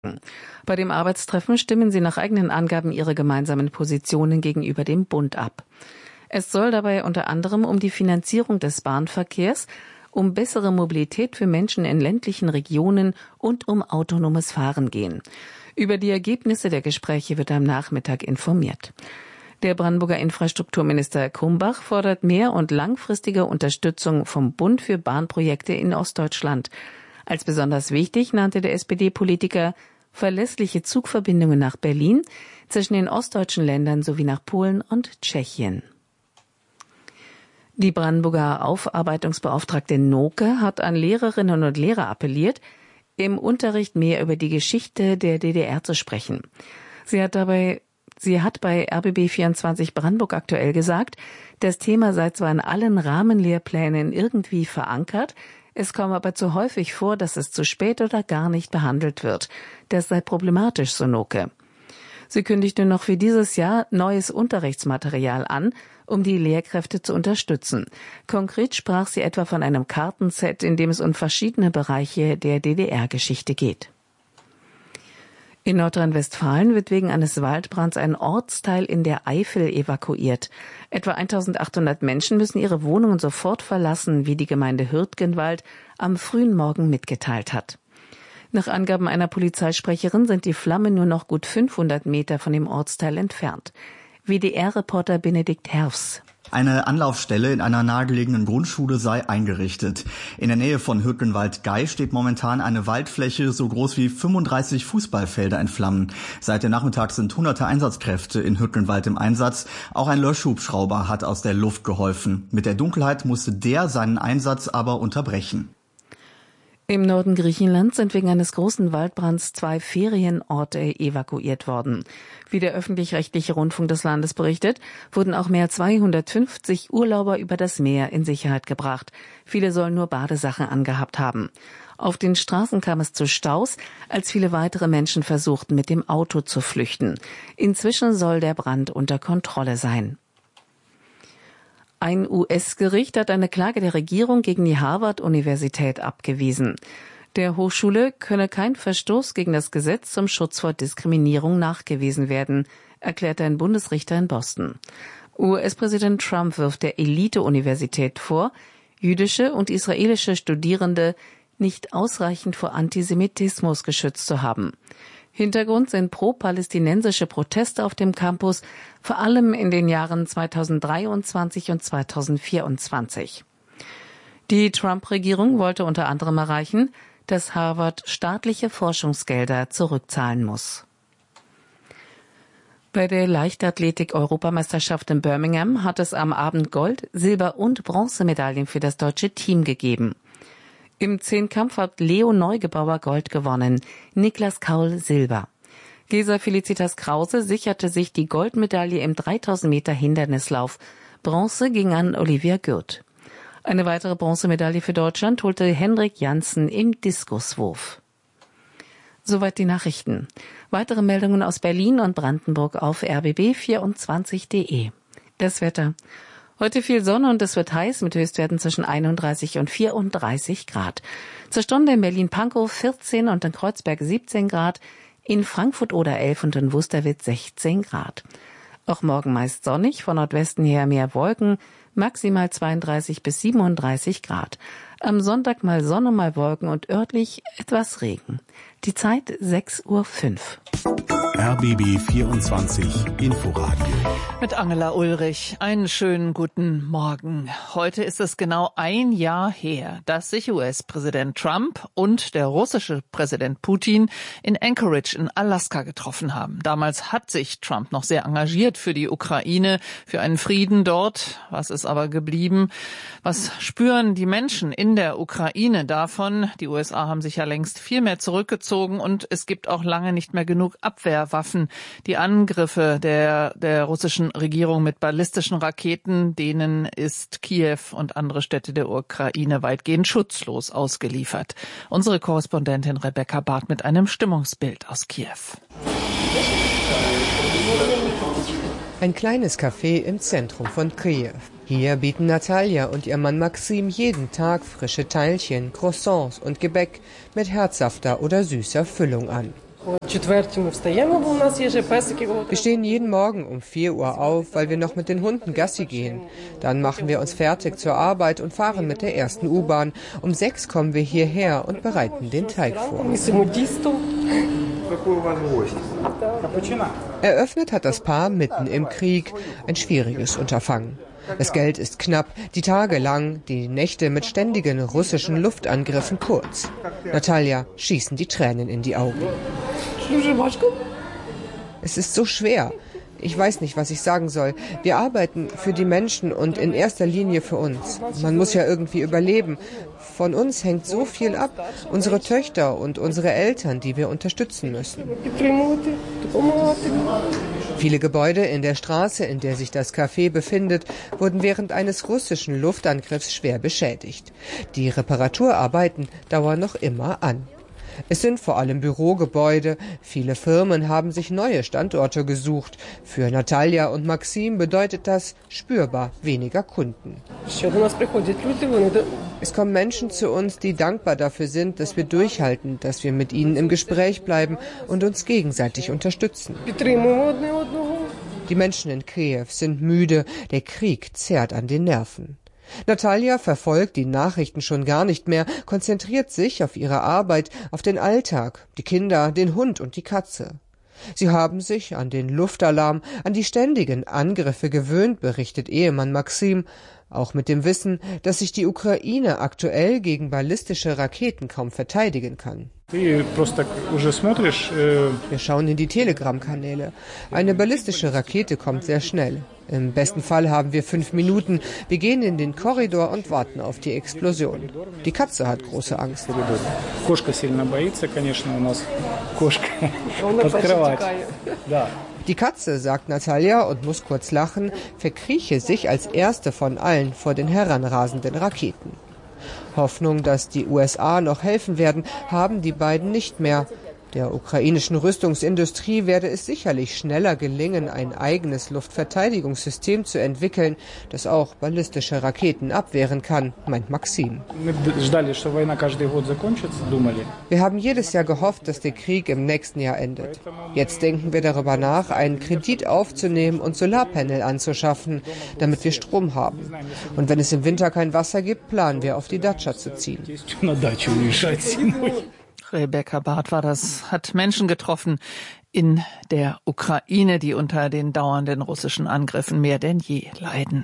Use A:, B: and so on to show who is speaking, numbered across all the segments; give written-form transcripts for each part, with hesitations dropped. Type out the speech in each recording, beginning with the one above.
A: Bei dem Arbeitstreffen stimmen sie nach eigenen Angaben ihre gemeinsamen Positionen gegenüber dem Bund ab. Es soll dabei unter anderem um die Finanzierung des Bahnverkehrs, um bessere Mobilität für Menschen in ländlichen Regionen und um autonomes Fahren gehen. Über die Ergebnisse der Gespräche wird am Nachmittag informiert. Der Brandenburger Infrastrukturminister Krumbach fordert mehr und langfristige Unterstützung vom Bund für Bahnprojekte in Ostdeutschland. Als besonders wichtig nannte der SPD-Politiker verlässliche Zugverbindungen nach Berlin, zwischen den ostdeutschen Ländern sowie nach Polen und Tschechien. Die Brandenburger Aufarbeitungsbeauftragte Noke hat an Lehrerinnen und Lehrer appelliert, im Unterricht mehr über die Geschichte der DDR zu sprechen. Sie hat bei RBB24 Brandenburg aktuell gesagt, das Thema sei zwar in allen Rahmenlehrplänen irgendwie verankert, es komme aber zu häufig vor, dass es zu spät oder gar nicht behandelt wird. Das sei problematisch, so Noke. Sie kündigte noch für dieses Jahr neues Unterrichtsmaterial an, um die Lehrkräfte zu unterstützen. Konkret sprach sie etwa von einem Kartenset, in dem es um verschiedene Bereiche der DDR-Geschichte geht. In Nordrhein-Westfalen wird wegen eines Waldbrands ein Ortsteil in der Eifel evakuiert. Etwa 1800 Menschen müssen ihre Wohnungen sofort verlassen, wie die Gemeinde Hürtgenwald am frühen Morgen mitgeteilt hat. Nach Angaben einer Polizeisprecherin sind die Flammen nur noch gut 500 Meter von dem Ortsteil entfernt. WDR-Reporter Benedikt Herfs.
B: Eine Anlaufstelle in einer nahegelegenen Grundschule sei eingerichtet. In der Nähe von Hürtgenwald-Gey steht momentan eine Waldfläche so groß wie 35 Fußballfelder in Flammen. Seit dem Nachmittag sind hunderte Einsatzkräfte in Hürtgenwald im Einsatz. Auch ein Löschhubschrauber hat aus der Luft geholfen. Mit der Dunkelheit musste der seinen Einsatz aber unterbrechen.
A: Im Norden Griechenlands sind wegen eines großen Waldbrands 2 Ferienorte evakuiert worden. Wie der öffentlich-rechtliche Rundfunk des Landes berichtet, wurden auch mehr als 250 Urlauber über das Meer in Sicherheit gebracht. Viele sollen nur Badesachen angehabt haben. Auf den Straßen kam es zu Staus, als viele weitere Menschen versuchten, mit dem Auto zu flüchten. Inzwischen soll der Brand unter Kontrolle sein. Ein US-Gericht hat eine Klage der Regierung gegen die Harvard-Universität abgewiesen. Der Hochschule könne kein Verstoß gegen das Gesetz zum Schutz vor Diskriminierung nachgewiesen werden, erklärte ein Bundesrichter in Boston. US-Präsident Trump wirft der Elite-Universität vor, jüdische und israelische Studierende nicht ausreichend vor Antisemitismus geschützt zu haben. Hintergrund sind pro-palästinensische Proteste auf dem Campus, vor allem in den Jahren 2023 und 2024. Die Trump-Regierung wollte unter anderem erreichen, dass Harvard staatliche Forschungsgelder zurückzahlen muss. Bei der Leichtathletik-Europameisterschaft in Birmingham hat es am Abend Gold-, Silber- und Bronzemedaillen für das deutsche Team gegeben. Im Zehnkampf hat Leo Neugebauer Gold gewonnen, Niklas Kaul Silber. Gesa Felicitas Krause sicherte sich die Goldmedaille im 3000 Meter Hindernislauf. Bronze ging an Olivia Gürt. Eine weitere Bronzemedaille für Deutschland holte Henrik Janssen im Diskuswurf. Soweit die Nachrichten. Weitere Meldungen aus Berlin und Brandenburg auf rbb24.de. Das Wetter. Heute viel Sonne und es wird heiß mit Höchstwerten zwischen 31 und 34 Grad. Zur Stunde in Berlin-Pankow 14 und in Kreuzberg 17 Grad, in Frankfurt oder 11 und in Wusterwitz 16 Grad. Auch morgen meist sonnig, von Nordwesten her mehr Wolken, maximal 32 bis 37 Grad. Am Sonntag mal Sonne, mal Wolken und örtlich etwas Regen. Die Zeit 6:05 Uhr.
C: RBB 24 Inforadio.
D: Mit Angela Ulrich. Einen schönen guten Morgen. Heute ist es genau ein Jahr her, dass sich US-Präsident Trump und der russische Präsident Putin in Anchorage in Alaska getroffen haben. Damals hat sich Trump noch sehr engagiert für die Ukraine, für einen Frieden dort. Was ist aber geblieben? Was spüren die Menschen in der Ukraine davon? Die USA haben sich ja längst viel mehr zurückgezogen und es gibt auch lange nicht mehr genug Abwehrwaffen. Die Angriffe der russischen Regierung mit ballistischen Raketen, denen ist Kiew und andere Städte der Ukraine weitgehend schutzlos ausgeliefert. Unsere Korrespondentin Rebecca Barth mit einem Stimmungsbild aus Kiew.
E: Ein kleines Café im Zentrum von Kiew. Hier bieten Natalia und ihr Mann Maxim jeden Tag frische Teilchen, Croissants und Gebäck mit herzhafter oder süßer Füllung an. Wir stehen jeden Morgen um 4 Uhr auf, weil wir noch mit den Hunden Gassi gehen. Dann machen wir uns fertig zur Arbeit und fahren mit der ersten U-Bahn. Um 6 kommen wir hierher und bereiten den Teig vor. Eröffnet hat das Paar mitten im Krieg. Ein schwieriges Unterfangen. Das Geld ist knapp, die Tage lang, die Nächte mit ständigen russischen Luftangriffen kurz. Natalia schießen die Tränen in die Augen. Es ist so schwer. Ich weiß nicht, was ich sagen soll. Wir arbeiten für die Menschen und in erster Linie für uns. Man muss ja irgendwie überleben. Von uns hängt so viel ab. Unsere Töchter und unsere Eltern, die wir unterstützen müssen. Viele Gebäude in der Straße, in der sich das Café befindet, wurden während eines russischen Luftangriffs schwer beschädigt. Die Reparaturarbeiten dauern noch immer an. Es sind vor allem Bürogebäude. Viele Firmen haben sich neue Standorte gesucht. Für Natalia und Maxim bedeutet das spürbar weniger Kunden. Es kommen Menschen zu uns, die dankbar dafür sind, dass wir durchhalten, dass wir mit ihnen im Gespräch bleiben und uns gegenseitig unterstützen. Die Menschen in Kiew sind müde. Der Krieg zerrt an den Nerven. Natalia verfolgt die Nachrichten schon gar nicht mehr, konzentriert sich auf ihre Arbeit, auf den Alltag, die Kinder, den Hund und die Katze. Sie haben sich an den Luftalarm, an die ständigen Angriffe gewöhnt, berichtet Ehemann Maxim, auch mit dem Wissen, dass sich die Ukraine aktuell gegen ballistische Raketen kaum verteidigen kann. Wir schauen in die Telegram-Kanäle. Eine ballistische Rakete kommt sehr schnell. Im besten Fall haben wir 5 Minuten. Wir gehen in den Korridor und warten auf die Explosion. Die Katze hat große Angst. Die Katze, sagt Natalia und muss kurz lachen, verkrieche sich als erste von allen vor den heranrasenden Raketen. Hoffnung, dass die USA noch helfen werden, haben die beiden nicht mehr. Der ukrainischen Rüstungsindustrie werde es sicherlich schneller gelingen, ein eigenes Luftverteidigungssystem zu entwickeln, das auch ballistische Raketen abwehren kann, meint Maxim. Wir haben jedes Jahr gehofft, dass der Krieg im nächsten Jahr endet. Jetzt denken wir darüber nach, einen Kredit aufzunehmen und Solarpanel anzuschaffen, damit wir Strom haben. Und wenn es im Winter kein Wasser gibt, planen wir, auf die Datscha zu ziehen.
D: Rebecca Barth war das, hat Menschen getroffen in der Ukraine, die unter den dauernden russischen Angriffen mehr denn je leiden.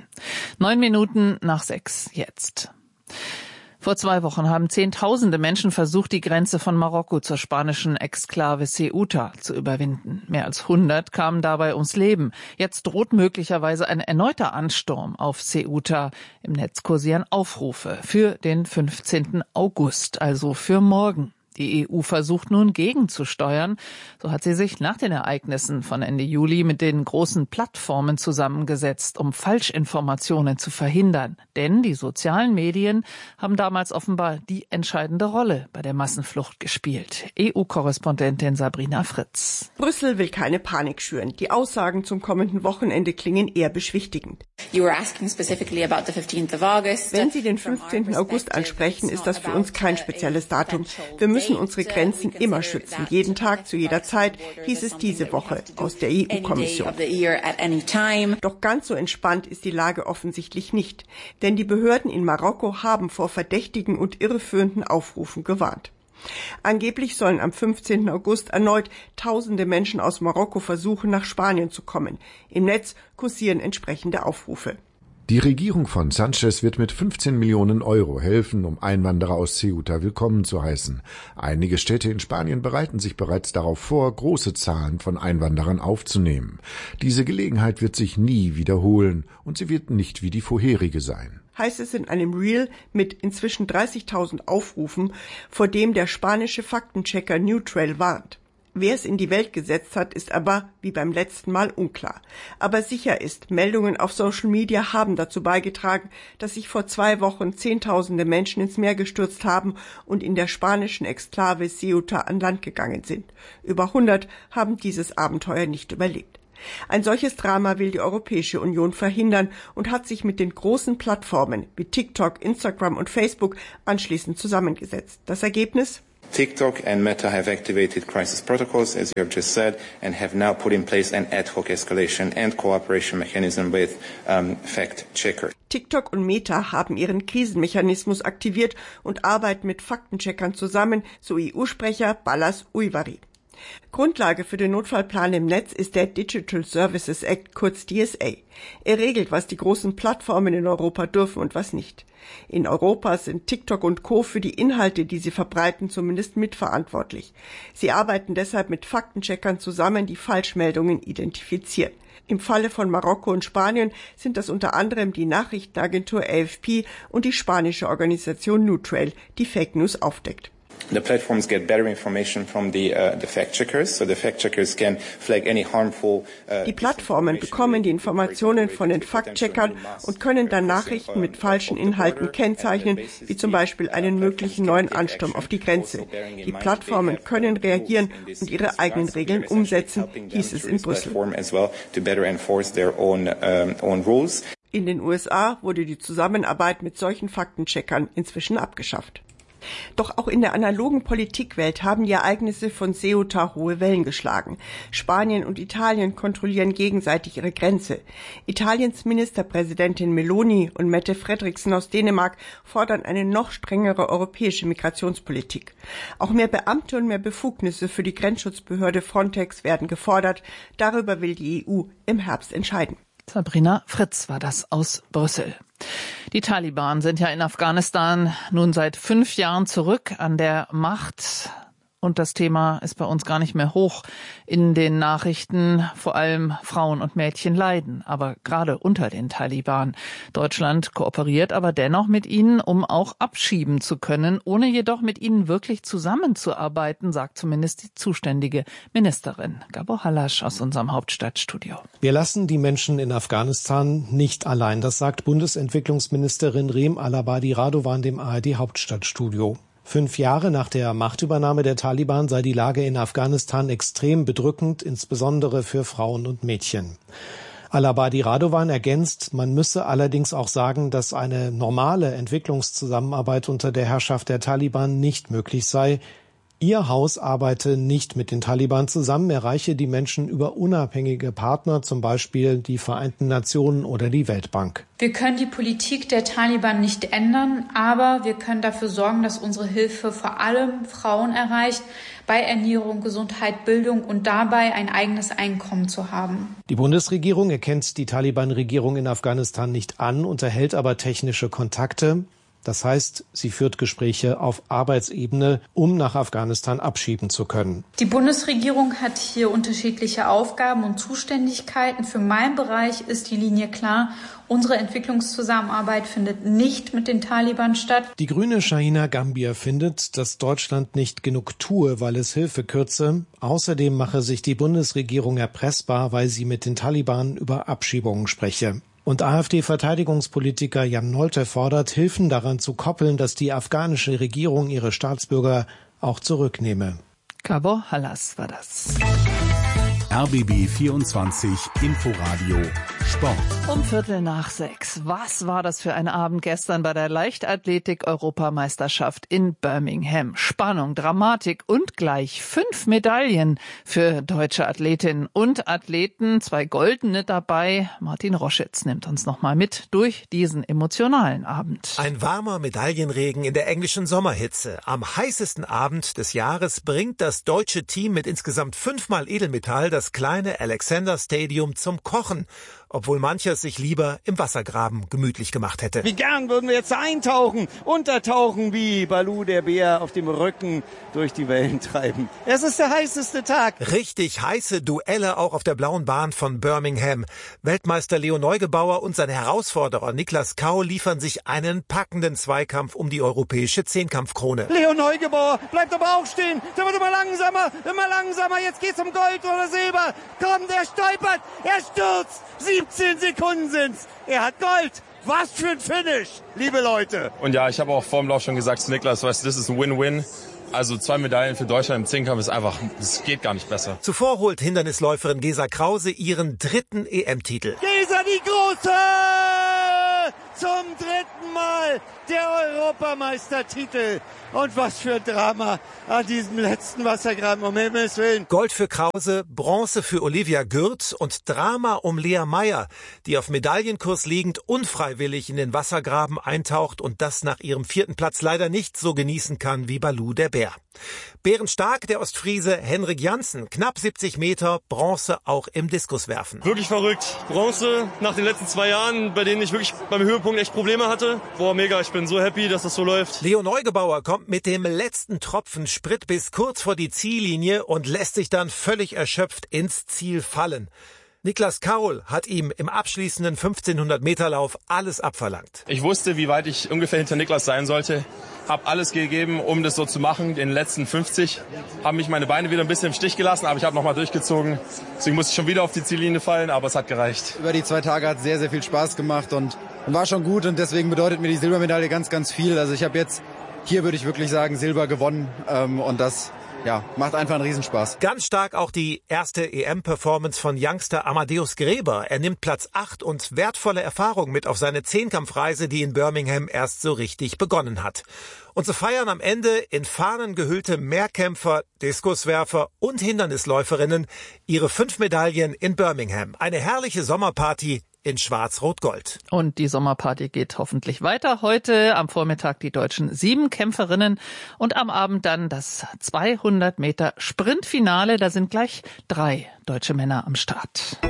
D: 6:09 jetzt. Vor 2 Wochen haben Zehntausende Menschen versucht, die Grenze von Marokko zur spanischen Exklave Ceuta zu überwinden. Mehr als 100 kamen dabei ums Leben. Jetzt droht möglicherweise ein erneuter Ansturm auf Ceuta. Im Netz kursieren Aufrufe für den 15. August, also für morgen. Die EU versucht nun gegenzusteuern. So hat sie sich nach den Ereignissen von Ende Juli mit den großen Plattformen zusammengesetzt, um Falschinformationen zu verhindern. Denn die sozialen Medien haben damals offenbar die entscheidende Rolle bei der Massenflucht gespielt. EU-Korrespondentin Sabrina Fritz.
F: Brüssel will keine Panik schüren. Die Aussagen zum kommenden Wochenende klingen eher beschwichtigend. Wenn Sie den 15. August ansprechen, ist das für uns kein spezielles Datum. Wir müssen unsere Grenzen immer schützen. Jeden Tag, zu jeder Zeit, hieß es diese Woche aus der EU-Kommission. Doch ganz so entspannt ist die Lage offensichtlich nicht. Denn die Behörden in Marokko haben vor verdächtigen und irreführenden Aufrufen gewarnt. Angeblich sollen am 15. August erneut Tausende Menschen aus Marokko versuchen, nach Spanien zu kommen. Im Netz kursieren entsprechende Aufrufe.
G: Die Regierung von Sanchez wird mit 15 Millionen Euro helfen, um Einwanderer aus Ceuta willkommen zu heißen. Einige Städte in Spanien bereiten sich bereits darauf vor, große Zahlen von Einwanderern aufzunehmen. Diese Gelegenheit wird sich nie wiederholen und sie wird nicht wie die vorherige sein.
F: Heißt es in einem Reel mit inzwischen 30.000 Aufrufen, vor dem der spanische Faktenchecker Newtrail warnt. Wer es in die Welt gesetzt hat, ist aber, wie beim letzten Mal, unklar. Aber sicher ist, Meldungen auf Social Media haben dazu beigetragen, dass sich vor 2 Wochen Zehntausende Menschen ins Meer gestürzt haben und in der spanischen Exklave Ceuta an Land gegangen sind. Über 100 haben dieses Abenteuer nicht überlebt. Ein solches Drama will die Europäische Union verhindern und hat sich mit den großen Plattformen wie TikTok, Instagram und Facebook anschließend zusammengesetzt. Das Ergebnis?
H: TikTok and Meta have activated crisis protocols, as you have just said, and have now put in place an ad hoc escalation and cooperation mechanism with fact-checkers.
F: TikTok und Meta haben ihren Krisenmechanismus aktiviert und arbeiten mit Faktencheckern zusammen, so EU-Sprecher Balázs Ujvari. Grundlage für den Notfallplan im Netz ist der Digital Services Act, kurz DSA. Er regelt, was die großen Plattformen in Europa dürfen und was nicht. In Europa sind TikTok und Co. für die Inhalte, die sie verbreiten, zumindest mitverantwortlich. Sie arbeiten deshalb mit Faktencheckern zusammen, die Falschmeldungen identifizieren. Im Falle von Marokko und Spanien sind das unter anderem die Nachrichtenagentur AFP und die spanische Organisation New-Trail, die Fake News aufdeckt.
H: The platforms get better information from the fact-checkers, so the fact-checkers can flag any harmful.
F: Die Plattformen bekommen die Informationen von den Fact-Checkern und können dann Nachrichten mit falschen Inhalten kennzeichnen, wie zum Beispiel einen möglichen neuen Ansturm auf die Grenze. Die Plattformen können reagieren und ihre eigenen Regeln umsetzen, hieß es in Brüssel. In den USA wurde die Zusammenarbeit mit solchen Faktencheckern inzwischen abgeschafft. Doch auch in der analogen Politikwelt haben die Ereignisse von Ceuta hohe Wellen geschlagen. Spanien und Italien kontrollieren gegenseitig ihre Grenze. Italiens Ministerpräsidentin Meloni und Mette Frederiksen aus Dänemark fordern eine noch strengere europäische Migrationspolitik. Auch mehr Beamte und mehr Befugnisse für die Grenzschutzbehörde Frontex werden gefordert. Darüber will die EU im Herbst entscheiden.
D: Sabrina Fritz war das aus Brüssel. Die Taliban sind ja in Afghanistan nun seit 5 Jahren zurück an der Macht. Und das Thema ist bei uns gar nicht mehr hoch in den Nachrichten. Vor allem Frauen und Mädchen leiden, aber gerade unter den Taliban. Deutschland kooperiert aber dennoch mit ihnen, um auch abschieben zu können, ohne jedoch mit ihnen wirklich zusammenzuarbeiten, sagt zumindest die zuständige Ministerin. Gabor Halasch aus unserem Hauptstadtstudio.
I: Wir lassen die Menschen in Afghanistan nicht allein. Das sagt Bundesentwicklungsministerin Reem Alabadi Radovan dem ARD Hauptstadtstudio. 5 Jahre nach der Machtübernahme der Taliban sei die Lage in Afghanistan extrem bedrückend, insbesondere für Frauen und Mädchen. Alabadi Radovan ergänzt, man müsse allerdings auch sagen, dass eine normale Entwicklungszusammenarbeit unter der Herrschaft der Taliban nicht möglich sei. Ihr Haus arbeite nicht mit den Taliban zusammen, erreiche die Menschen über unabhängige Partner, zum Beispiel die Vereinten Nationen oder die Weltbank.
J: Wir können die Politik der Taliban nicht ändern, aber wir können dafür sorgen, dass unsere Hilfe vor allem Frauen erreicht, bei Ernährung, Gesundheit, Bildung und dabei ein eigenes Einkommen zu haben.
I: Die Bundesregierung erkennt die Taliban-Regierung in Afghanistan nicht an, unterhält aber technische Kontakte. Das heißt, sie führt Gespräche auf Arbeitsebene, um nach Afghanistan abschieben zu können.
J: Die Bundesregierung hat hier unterschiedliche Aufgaben und Zuständigkeiten. Für meinen Bereich ist die Linie klar. Unsere Entwicklungszusammenarbeit findet nicht mit den Taliban statt.
I: Die Grüne Shahina Gambier findet, dass Deutschland nicht genug tue, weil es Hilfe kürze. Außerdem mache sich die Bundesregierung erpressbar, weil sie mit den Taliban über Abschiebungen spreche. Und AfD-Verteidigungspolitiker Jan Nolte fordert, Hilfen daran zu koppeln, dass die afghanische Regierung ihre Staatsbürger auch zurücknehme.
D: Gabor Halasch war das.
C: RBB 24 Inforadio Sport.
D: Um 5:45. Was war das für ein Abend gestern bei der Leichtathletik-Europameisterschaft in Birmingham? Spannung, Dramatik und gleich 5 Medaillen für deutsche Athletinnen und Athleten. 2 goldene dabei. Martin Roschitz nimmt uns nochmal mit durch diesen emotionalen Abend.
K: Ein warmer Medaillenregen in der englischen Sommerhitze. Am heißesten Abend des Jahres bringt das deutsche Team mit insgesamt 5-mal Edelmetall das kleine Alexander Stadium zum Kochen, obwohl mancher sich lieber im Wassergraben gemütlich gemacht hätte.
L: Wie gern würden wir jetzt eintauchen, untertauchen, wie Baloo der Bär auf dem Rücken durch die Wellen treiben. Es ist der heißeste Tag.
K: Richtig heiße Duelle auch auf der blauen Bahn von Birmingham. Weltmeister Leo Neugebauer und sein Herausforderer Niklas Kau liefern sich einen packenden Zweikampf um die europäische Zehnkampfkrone.
L: Leo Neugebauer bleibt aber auch stehen. Der wird immer langsamer. Jetzt geht's um Gold oder Silber. Komm, der stolpert, er stürzt. 17 Sekunden sind's. Er hat Gold. Was für ein Finish, liebe Leute.
M: Und ja, ich habe auch vor dem Lauf schon gesagt zu Niklas, weißt du, das ist ein Win-Win. Also 2 Medaillen für Deutschland im Zehnkampf ist einfach, es geht gar nicht besser.
K: Zuvor holt Hindernisläuferin Gesa Krause ihren 3. EM-Titel.
L: Gesa die Große! zum 3. Mal der Europameistertitel. Und was für ein Drama an diesem letzten Wassergraben, um Himmels Willen.
K: Gold für Krause, Bronze für Olivia Gürt und Drama um Lea Meyer, die auf Medaillenkurs liegend unfreiwillig in den Wassergraben eintaucht und das nach ihrem 4. Platz leider nicht so genießen kann wie Balou der Bär. Bärenstark der Ostfriese Henrik Janssen, knapp 70 Meter, Bronze auch im Diskuswerfen.
N: Wirklich verrückt. Bronze nach den letzten 2 Jahren, bei denen ich wirklich beim Höhepunkt echt Probleme hatte. Boah, mega, ich bin so happy, dass das so läuft.
K: Leo Neugebauer kommt mit dem letzten Tropfen Sprit bis kurz vor die Ziellinie und lässt sich dann völlig erschöpft ins Ziel fallen. Niklas Kaul hat ihm im abschließenden 1500-Meter-Lauf alles abverlangt.
M: Ich wusste, wie weit ich ungefähr hinter Niklas sein sollte. Habe alles gegeben, um das so zu machen. In den letzten 50 haben mich meine Beine wieder ein bisschen im Stich gelassen, aber ich habe nochmal durchgezogen. Deswegen musste ich schon wieder auf die Ziellinie fallen, aber es hat gereicht.
O: Über die 2 Tage hat es sehr, sehr viel Spaß gemacht und war schon gut. Und deswegen bedeutet mir die Silbermedaille ganz, ganz viel. Also ich habe jetzt, hier würde ich wirklich sagen, Silber gewonnen. Und das macht einfach einen Riesenspaß.
K: Ganz stark auch die erste EM-Performance von Youngster Amadeus Gräber. Er nimmt Platz 8 und wertvolle Erfahrung mit auf seine 10-Kampfreise, die in Birmingham erst so richtig begonnen hat. Und so feiern am Ende in Fahnen gehüllte Mehrkämpfer, Diskuswerfer und Hindernisläuferinnen ihre 5 Medaillen in Birmingham. Eine herrliche Sommerparty in Schwarz-Rot-Gold.
D: Und die Sommerparty geht hoffentlich weiter. Heute am Vormittag die deutschen 7 Kämpferinnen und am Abend dann das 200 Meter Sprintfinale. Da sind gleich 3 deutsche Männer am Start.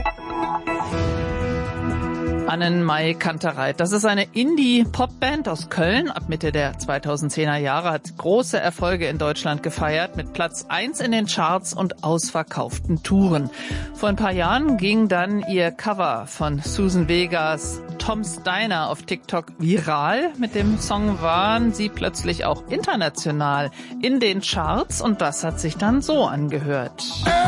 D: Annenmai Kantereit. Das ist eine Indie-Pop-Band aus Köln. Ab Mitte der 2010er Jahre hat große Erfolge in Deutschland gefeiert mit Platz 1 in den Charts und ausverkauften Touren. Vor ein paar Jahren ging dann ihr Cover von Susan Vegas Tom's Diner auf TikTok viral. Mit dem Song waren sie plötzlich auch international in den Charts und das hat sich dann so angehört.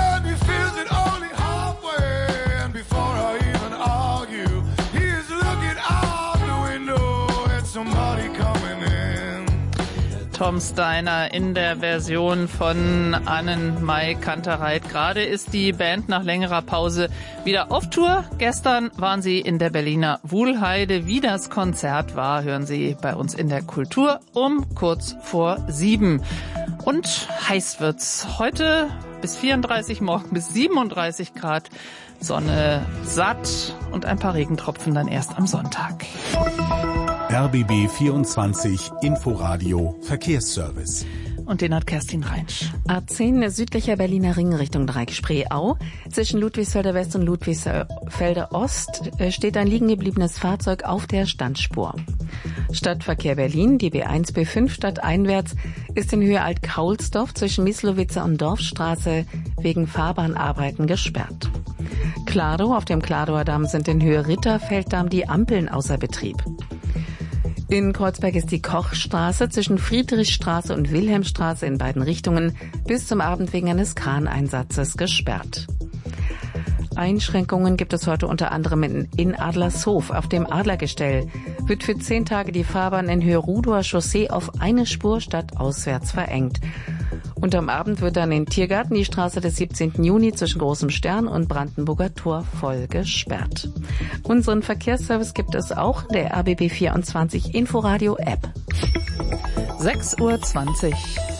D: Tom's Diner in der Version von Annenmai Kantereit. Gerade ist die Band nach längerer Pause wieder auf Tour. Gestern waren sie in der Berliner Wuhlheide. Wie das Konzert war, hören Sie bei uns in der Kultur um kurz vor 7. Und heiß wird's heute bis 34, morgen bis 37 Grad. Sonne satt und ein paar Regentropfen dann erst am Sonntag.
C: RBB 24 Inforadio Verkehrsservice.
D: Und den hat Kerstin Reinsch.
A: A10 südlicher Berliner Ring Richtung Dreieck-Spree-Au. Zwischen Ludwigsfelder West und Ludwigsfelder Ost steht ein liegen gebliebenes Fahrzeug auf der Standspur. Stadtverkehr Berlin, die B1, B5 stadteinwärts, ist in Höhe Alt-Kaulsdorf zwischen Mislowitzer und Dorfstraße wegen Fahrbahnarbeiten gesperrt. Kladow, auf dem Kladower Damm sind in Höhe Ritterfelddamm die Ampeln außer Betrieb. In Kreuzberg ist die Kochstraße zwischen Friedrichstraße und Wilhelmstraße in beiden Richtungen bis zum Abend wegen eines Kraneinsatzes gesperrt. Einschränkungen gibt es heute unter anderem in Adlershof. Auf dem Adlergestell wird für 10 Tage die Fahrbahn in Höhe Rudower Chaussee auf eine Spur stadtauswärts verengt. Und am Abend wird dann in Tiergarten die Straße des 17. Juni zwischen Großem Stern und Brandenburger Tor voll gesperrt. Unseren Verkehrsservice gibt es auch in der RBB 24 Inforadio App.
D: 6:20 Uhr.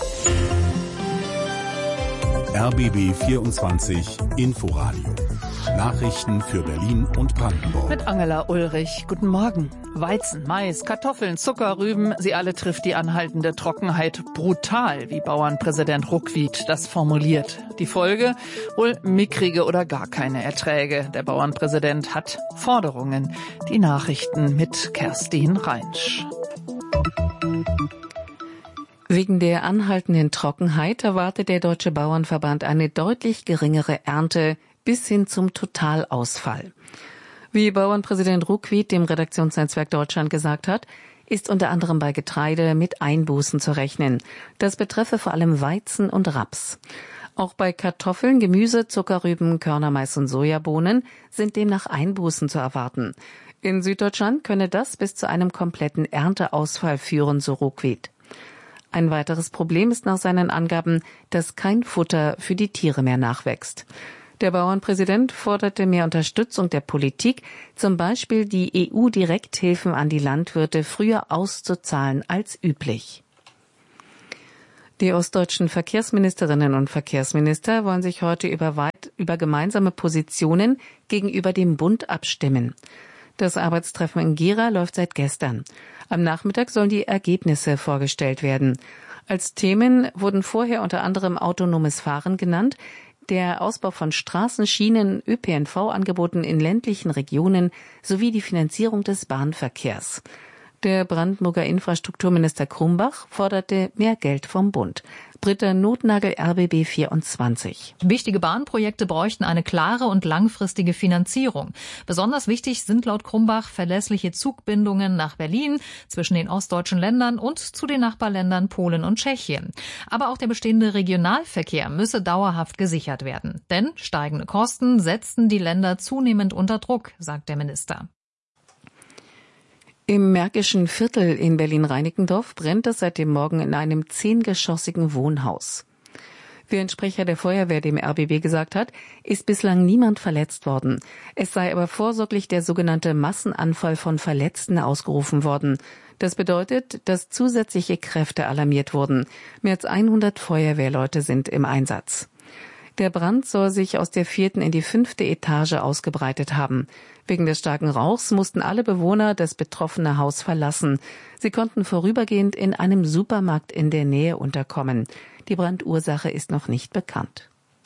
C: RBB 24 Inforadio. Nachrichten für Berlin und Brandenburg.
D: Mit Angela Ulrich. Guten Morgen. Weizen, Mais, Kartoffeln, Zucker, Rüben, sie alle trifft die anhaltende Trockenheit brutal, wie Bauernpräsident Ruckwied das formuliert. Die Folge? Wohl mickrige oder gar keine Erträge. Der Bauernpräsident hat Forderungen. Die Nachrichten mit Kerstin Reinsch.
A: Wegen der anhaltenden Trockenheit erwartet der Deutsche Bauernverband eine deutlich geringere Ernte bis hin zum Totalausfall. Wie Bauernpräsident Ruckwied dem Redaktionsnetzwerk Deutschland gesagt hat, ist unter anderem bei Getreide mit Einbußen zu rechnen. Das betreffe vor allem Weizen und Raps. Auch bei Kartoffeln, Gemüse, Zuckerrüben, Körnermais und Sojabohnen sind demnach Einbußen zu erwarten. In Süddeutschland könne das bis zu einem kompletten Ernteausfall führen, so Ruckwied. Ein weiteres Problem ist nach seinen Angaben, dass kein Futter für die Tiere mehr nachwächst. Der Bauernpräsident forderte mehr Unterstützung der Politik, zum Beispiel die EU-Direkthilfen an die Landwirte früher auszuzahlen als üblich. Die ostdeutschen Verkehrsministerinnen und Verkehrsminister wollen sich heute über gemeinsame Positionen gegenüber dem Bund abstimmen. Das Arbeitstreffen in Gera läuft seit gestern. Am Nachmittag sollen die Ergebnisse vorgestellt werden. Als Themen wurden vorher unter anderem autonomes Fahren genannt, der Ausbau von Straßen, Schienen, ÖPNV-Angeboten in ländlichen Regionen sowie die Finanzierung des Bahnverkehrs. Der Brandenburger Infrastrukturminister Krumbach forderte mehr Geld vom Bund. Britta Notnagel, RBB 24.
P: Wichtige Bahnprojekte bräuchten eine klare und langfristige Finanzierung. Besonders wichtig sind laut Krumbach verlässliche Zugbindungen nach Berlin, zwischen den ostdeutschen Ländern und zu den Nachbarländern Polen und Tschechien. Aber auch der bestehende Regionalverkehr müsse dauerhaft gesichert werden. Denn steigende Kosten setzten die Länder zunehmend unter Druck, sagt der Minister.
A: Im Märkischen Viertel in Berlin-Reinickendorf brennt es seit dem Morgen in einem 10-geschossigen Wohnhaus. Wie ein Sprecher der Feuerwehr dem RBB gesagt hat, ist bislang niemand verletzt worden. Es sei aber vorsorglich der sogenannte Massenanfall von Verletzten ausgerufen worden. Das bedeutet, dass zusätzliche Kräfte alarmiert wurden. Mehr als 100 Feuerwehrleute sind im Einsatz. Der Brand soll sich aus der 4. in die 5. Etage ausgebreitet haben. Wegen des starken Rauchs mussten alle Bewohner das betroffene Haus verlassen. Sie konnten vorübergehend in einem Supermarkt in der Nähe unterkommen. Die Brandursache ist noch nicht bekannt.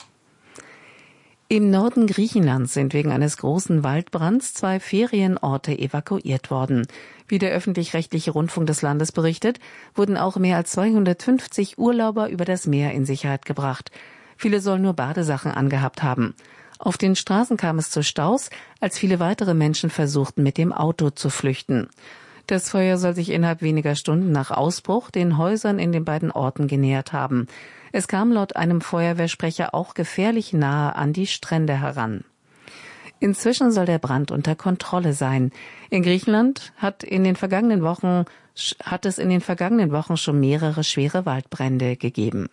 A: Im Norden Griechenlands sind wegen eines großen Waldbrands 2 Ferienorte evakuiert worden. Wie der öffentlich-rechtliche Rundfunk des Landes berichtet, wurden auch mehr als 250 Urlauber über das Meer in Sicherheit gebracht. Viele sollen nur Badesachen angehabt haben. Auf den Straßen kam es zu Staus, als viele weitere Menschen versuchten, mit dem Auto zu flüchten. Das Feuer soll sich innerhalb weniger Stunden nach Ausbruch den Häusern in den beiden Orten genähert haben. Es kam laut einem Feuerwehrsprecher auch gefährlich nahe an die Strände heran. Inzwischen soll der Brand unter Kontrolle sein. In Griechenland hat es in den vergangenen Wochen schon mehrere schwere Waldbrände gegeben.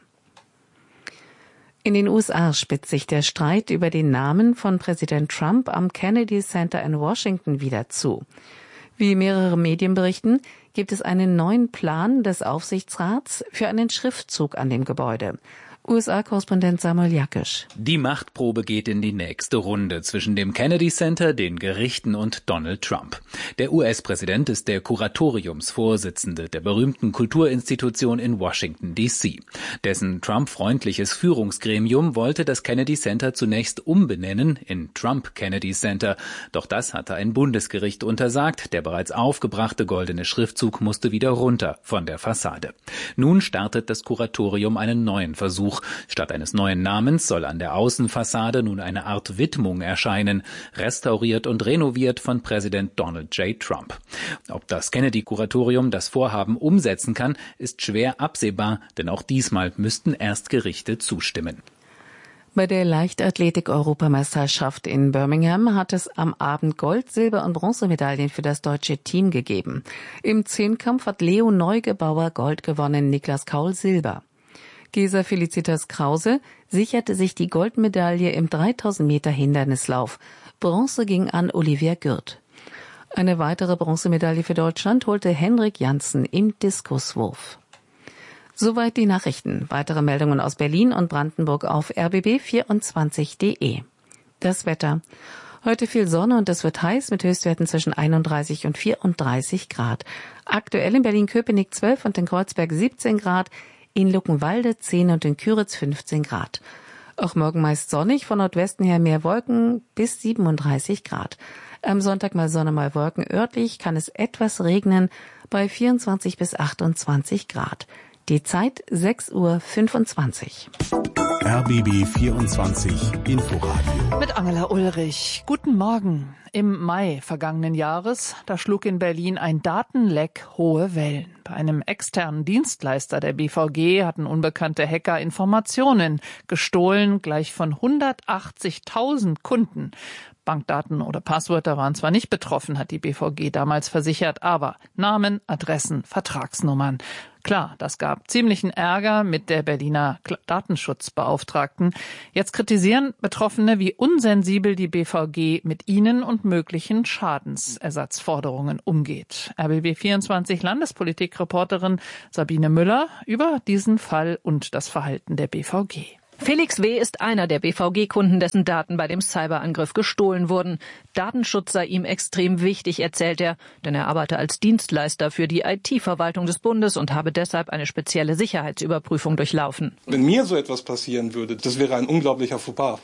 A: In den USA spitzt sich der Streit über den Namen von Präsident Trump am Kennedy Center in Washington wieder zu. Wie mehrere Medien berichten, gibt es einen neuen Plan des Aufsichtsrats für einen Schriftzug an dem Gebäude. USA-Korrespondent Samuel Jakisch.
Q: Die Machtprobe geht in die nächste Runde zwischen dem Kennedy Center, den Gerichten und Donald Trump. Der US-Präsident ist der Kuratoriumsvorsitzende der berühmten Kulturinstitution in Washington, D.C. Dessen Trump-freundliches Führungsgremium wollte das Kennedy Center zunächst umbenennen in Trump Kennedy Center. Doch das hatte ein Bundesgericht untersagt. Der bereits aufgebrachte goldene Schriftzug musste wieder runter von der Fassade. Nun startet das Kuratorium einen neuen Versuch. Statt eines neuen Namens soll an der Außenfassade nun eine Art Widmung erscheinen, restauriert und renoviert von Präsident Donald J. Trump. Ob das Kennedy-Kuratorium das Vorhaben umsetzen kann, ist schwer absehbar, denn auch diesmal müssten erst Gerichte zustimmen.
A: Bei der Leichtathletik-Europameisterschaft in Birmingham hat es am Abend Gold-, Silber- und Bronzemedaillen für das deutsche Team gegeben. Im Zehnkampf hat Leo Neugebauer Gold gewonnen, Niklas Kaul Silber. Gesa Felicitas Krause sicherte sich die Goldmedaille im 3000 Meter Hindernislauf. Bronze ging an Olivia Gürt. Eine weitere Bronzemedaille für Deutschland holte Henrik Janssen im Diskuswurf. Soweit die Nachrichten. Weitere Meldungen aus Berlin und Brandenburg auf rbb24.de. Das Wetter. Heute viel Sonne und es wird heiß mit Höchstwerten zwischen 31 und 34 Grad. Aktuell in Berlin-Köpenick 12 und in Kreuzberg 17 Grad. In Luckenwalde 10 und in Küritz 15 Grad. Auch morgen meist sonnig, von Nordwesten her mehr Wolken bis 37 Grad. Am Sonntag mal Sonne, mal Wolken. Örtlich kann es etwas regnen bei 24 bis 28 Grad. Die Zeit 6:25 Uhr.
C: RBB 24 Inforadio.
D: Mit Angela Ulrich. Guten Morgen. Im Mai vergangenen Jahres, da schlug in Berlin ein Datenleck hohe Wellen. Bei einem externen Dienstleister der BVG hatten unbekannte Hacker Informationen gestohlen, gleich von 180.000 Kunden. Bankdaten oder Passwörter waren zwar nicht betroffen, hat die BVG damals versichert, aber Namen, Adressen, Vertragsnummern. Klar, das gab ziemlichen Ärger mit der Berliner Datenschutzbeauftragten. Jetzt kritisieren Betroffene, wie unsensibel die BVG mit ihnen und möglichen Schadensersatzforderungen umgeht. RBB24 Landespolitik-Reporterin Sabine Müller über diesen Fall und das Verhalten der BVG.
R: Felix W. ist einer der BVG-Kunden, dessen Daten bei dem Cyberangriff gestohlen wurden. Datenschutz sei ihm extrem wichtig, erzählt er, denn er arbeite als Dienstleister für die IT-Verwaltung des Bundes und habe deshalb eine spezielle Sicherheitsüberprüfung durchlaufen.
S: Wenn mir so etwas passieren würde, das wäre ein unglaublicher Fauxpas.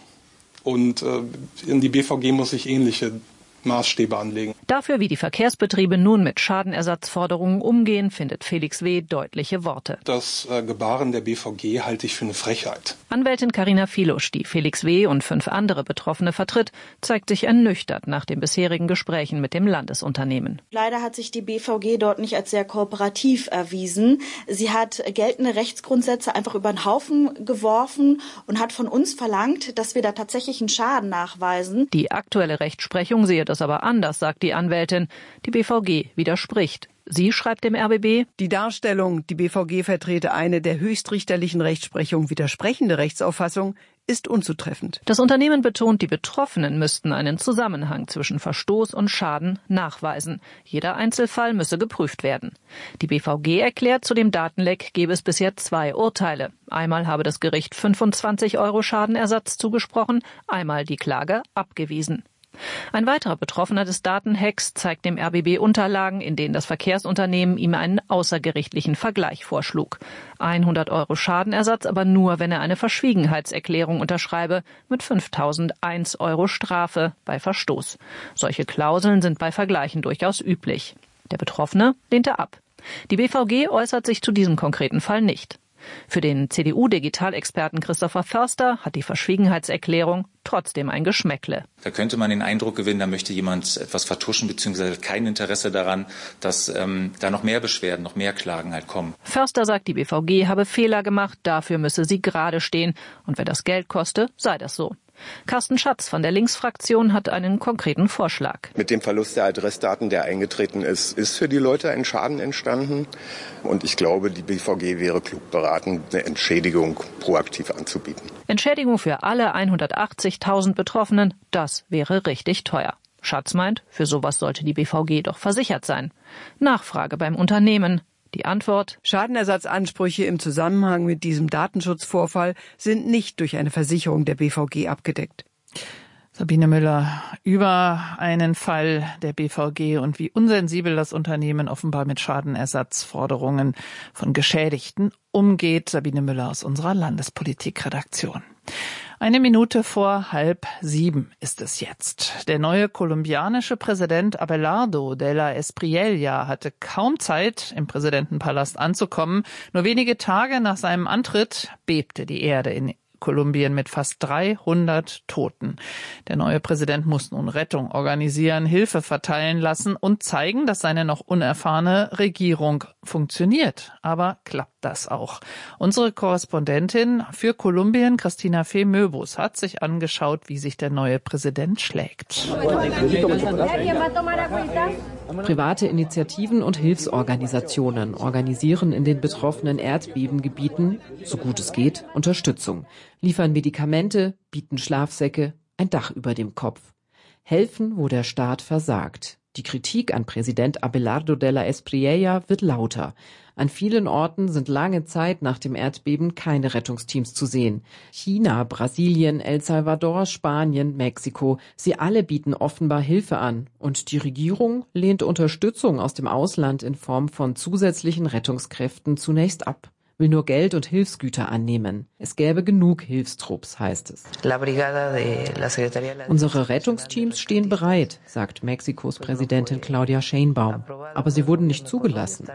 S: Und die BVG muss sich ähnliche Maßstäbe anlegen.
R: Dafür, wie die Verkehrsbetriebe nun mit Schadenersatzforderungen umgehen, findet Felix W. deutliche Worte.
S: Das Gebaren der BVG halte ich für eine Frechheit.
R: Anwältin Carina Filusch, die Felix W. und 5 andere Betroffene vertritt, zeigt sich ernüchtert nach den bisherigen Gesprächen mit dem Landesunternehmen.
T: Leider hat sich die BVG dort nicht als sehr kooperativ erwiesen. Sie hat geltende Rechtsgrundsätze einfach über den Haufen geworfen und hat von uns verlangt, dass wir da tatsächlich einen Schaden nachweisen.
R: Die aktuelle Rechtsprechung sehe das aber anders, sagt die Anwältin. Die BVG widerspricht. Sie schreibt dem RBB:
U: Die Darstellung, die BVG vertrete eine der höchstrichterlichen Rechtsprechung widersprechende Rechtsauffassung, ist unzutreffend.
R: Das Unternehmen betont, die Betroffenen müssten einen Zusammenhang zwischen Verstoß und Schaden nachweisen. Jeder Einzelfall müsse geprüft werden. Die BVG erklärt, zu dem Datenleck gebe es bisher 2 Urteile. Einmal habe das Gericht 25 € Schadenersatz zugesprochen, einmal die Klage abgewiesen. Ein weiterer Betroffener des Datenhacks zeigt dem RBB Unterlagen, in denen das Verkehrsunternehmen ihm einen außergerichtlichen Vergleich vorschlug. 100 € Schadenersatz, aber nur, wenn er eine Verschwiegenheitserklärung unterschreibe, mit 5.001 € Strafe bei Verstoß. Solche Klauseln sind bei Vergleichen durchaus üblich. Der Betroffene lehnte ab. Die BVG äußert sich zu diesem konkreten Fall nicht. Für den CDU-Digitalexperten Christopher Förster hat die Verschwiegenheitserklärung trotzdem ein Geschmäckle.
V: Da könnte man den Eindruck gewinnen, da möchte jemand etwas vertuschen bzw. kein Interesse daran, dass da noch mehr Beschwerden, noch mehr Klagen halt kommen.
R: Förster sagt, die BVG habe Fehler gemacht, dafür müsse sie gerade stehen. Und wenn das Geld koste, sei das so. Carsten Schatz von der Linksfraktion hat einen konkreten Vorschlag.
W: Mit dem Verlust der Adressdaten, der eingetreten ist, ist für die Leute ein Schaden entstanden. Und ich glaube, die BVG wäre klug beraten, eine Entschädigung proaktiv anzubieten.
R: Entschädigung für alle 180.000 Betroffenen, das wäre richtig teuer. Schatz meint, für sowas sollte die BVG doch versichert sein. Nachfrage beim Unternehmen. Die Antwort:
U: Schadenersatzansprüche im Zusammenhang mit diesem Datenschutzvorfall sind nicht durch eine Versicherung der BVG abgedeckt.
D: Sabine Müller über einen Fall der BVG und wie unsensibel das Unternehmen offenbar mit Schadenersatzforderungen von Geschädigten umgeht. Sabine Müller aus unserer Landespolitikredaktion. 1 Minute vor 6:30 ist es jetzt. Der neue kolumbianische Präsident Abelardo de la Espriella hatte kaum Zeit, im Präsidentenpalast anzukommen. Nur wenige Tage nach seinem Antritt bebte die Erde in Kolumbien mit fast 300 Toten. Der neue Präsident muss nun Rettung organisieren, Hilfe verteilen lassen und zeigen, dass seine noch unerfahrene Regierung funktioniert. Aber klappt das auch? Unsere Korrespondentin für Kolumbien, Christina Fee Möbus, hat sich angeschaut, wie sich der neue Präsident schlägt.
X: Private Initiativen und Hilfsorganisationen organisieren in den betroffenen Erdbebengebieten, so gut es geht, Unterstützung, liefern Medikamente, bieten Schlafsäcke, ein Dach über dem Kopf. Helfen, wo der Staat versagt. Die Kritik an Präsident Abelardo de la Espriella wird lauter. An vielen Orten sind lange Zeit nach dem Erdbeben keine Rettungsteams zu sehen. China, Brasilien, El Salvador, Spanien, Mexiko, sie alle bieten offenbar Hilfe an. Und die Regierung lehnt Unterstützung aus dem Ausland in Form von zusätzlichen Rettungskräften zunächst ab, will nur Geld und Hilfsgüter annehmen. Es gäbe genug Hilfstrupps, heißt es. Unsere Rettungsteams stehen bereit, sagt Mexikos Präsidentin Claudia Sheinbaum. Aber sie wurden nicht zugelassen.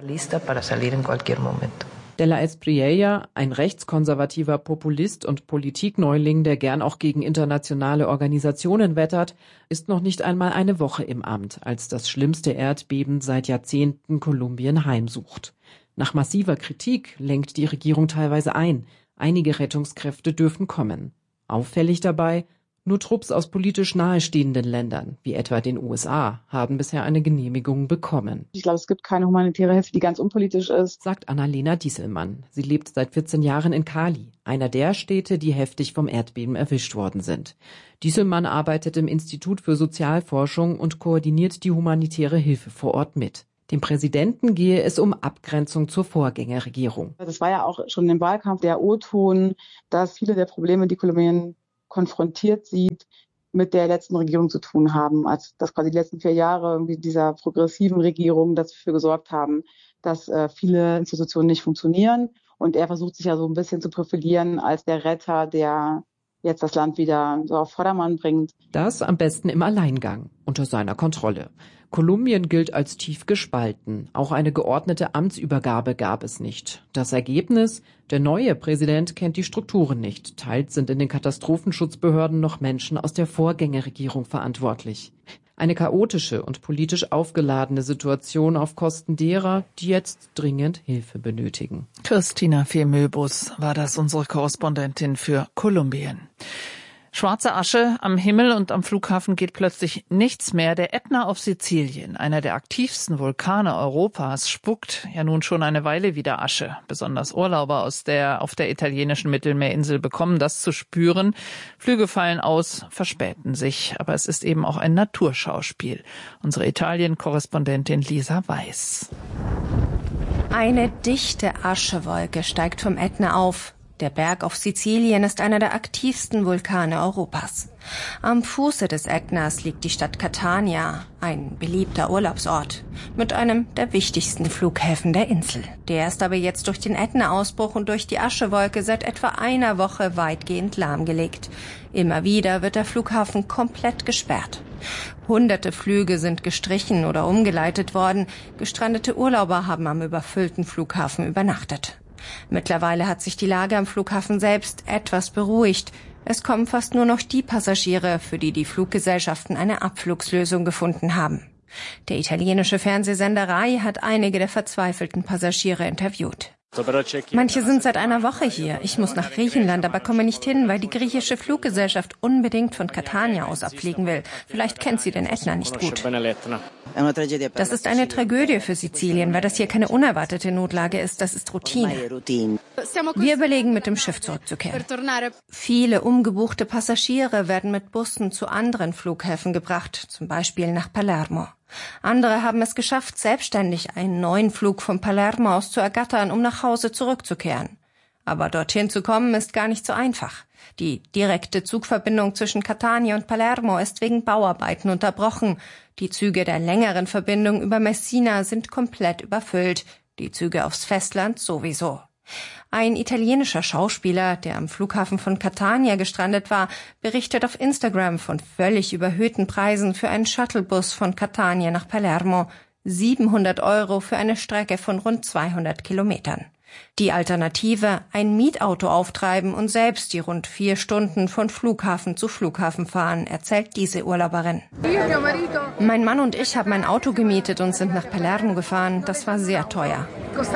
X: De la Espriella, ein rechtskonservativer Populist und Politikneuling, der gern auch gegen internationale Organisationen wettert, ist noch nicht einmal eine Woche im Amt, als das schlimmste Erdbeben seit Jahrzehnten Kolumbien heimsucht. Nach massiver Kritik lenkt die Regierung teilweise ein. Einige Rettungskräfte dürfen kommen. Auffällig dabei: Nur Trupps aus politisch nahestehenden Ländern, wie etwa den USA, haben bisher eine Genehmigung bekommen.
B: Ich glaube, es gibt keine humanitäre Hilfe, die ganz unpolitisch ist,
X: sagt Annalena Dieselmann. Sie lebt seit 14 Jahren in Cali, einer der Städte, die heftig vom Erdbeben erwischt worden sind. Dieselmann arbeitet im Institut für Sozialforschung und koordiniert die humanitäre Hilfe vor Ort mit. Dem Präsidenten gehe es um Abgrenzung zur Vorgängerregierung.
B: Das war ja auch schon im Wahlkampf der O-Ton, dass viele der Probleme, die Kolumbien konfrontiert sieht, mit der letzten Regierung zu tun haben. Also dass quasi die letzten 4 Jahre irgendwie dieser progressiven Regierung dafür gesorgt haben, dass viele Institutionen nicht funktionieren. Und er versucht sich ja so ein bisschen zu profilieren als der Retter, der jetzt das Land wieder so auf Vordermann bringt.
X: Das am besten im Alleingang, unter seiner Kontrolle. Kolumbien gilt als tief gespalten. Auch eine geordnete Amtsübergabe gab es nicht. Das Ergebnis? Der neue Präsident kennt die Strukturen nicht. Teils sind in den Katastrophenschutzbehörden noch Menschen aus der Vorgängerregierung verantwortlich. Eine chaotische und politisch aufgeladene Situation auf Kosten derer, die jetzt dringend Hilfe benötigen.
D: Christina Fehmöbus war das, unsere Korrespondentin für Kolumbien. Schwarze Asche am Himmel und am Flughafen geht plötzlich nichts mehr. Der Ätna auf Sizilien, einer der aktivsten Vulkane Europas, spuckt ja nun schon eine Weile wieder Asche. Besonders Urlauber auf der italienischen Mittelmeerinsel bekommen das zu spüren. Flüge fallen aus, verspäten sich. Aber es ist eben auch ein Naturschauspiel. Unsere Italien-Korrespondentin Lisa Weiß.
E: Eine dichte Aschewolke steigt vom Ätna auf. Der Berg auf Sizilien ist einer der aktivsten Vulkane Europas. Am Fuße des Ätnas liegt die Stadt Catania, ein beliebter Urlaubsort, mit einem der wichtigsten Flughäfen der Insel. Der ist aber jetzt durch den Ätna-Ausbruch und durch die Aschewolke seit etwa einer Woche weitgehend lahmgelegt. Immer wieder wird der Flughafen komplett gesperrt. Hunderte Flüge sind gestrichen oder umgeleitet worden. Gestrandete Urlauber haben am überfüllten Flughafen übernachtet. Mittlerweile hat sich die Lage am Flughafen selbst etwas beruhigt. Es kommen fast nur noch die Passagiere, für die die Fluggesellschaften eine Abflugslösung gefunden haben. Der italienische Fernsehsender Rai hat einige der verzweifelten Passagiere interviewt. Manche sind seit einer Woche hier. Ich muss nach Griechenland, aber komme nicht hin, weil die griechische Fluggesellschaft unbedingt von Catania aus abfliegen will. Vielleicht kennt sie den Ätna nicht gut. Das ist eine Tragödie für Sizilien, weil das hier keine unerwartete Notlage ist. Das ist Routine. Wir überlegen, mit dem Schiff zurückzukehren. Viele umgebuchte Passagiere werden mit Bussen zu anderen Flughäfen gebracht, zum Beispiel nach Palermo. Andere haben es geschafft, selbstständig einen neuen Flug von Palermo aus zu ergattern, um nach Hause zurückzukehren. Aber dorthin zu kommen ist gar nicht so einfach. Die direkte Zugverbindung zwischen Catania und Palermo ist wegen Bauarbeiten unterbrochen. Die Züge der längeren Verbindung über Messina sind komplett überfüllt, die Züge aufs Festland sowieso. Ein italienischer Schauspieler, der am Flughafen von Catania gestrandet war, berichtet auf Instagram von völlig überhöhten Preisen für einen Shuttlebus von Catania nach Palermo. 700 € für eine Strecke von rund 200 Kilometern. Die Alternative, ein Mietauto auftreiben und selbst die rund 4 Stunden von Flughafen zu Flughafen fahren, erzählt diese Urlauberin. Mein Mann und ich haben ein Auto gemietet und sind nach Palermo gefahren. Das war sehr teuer.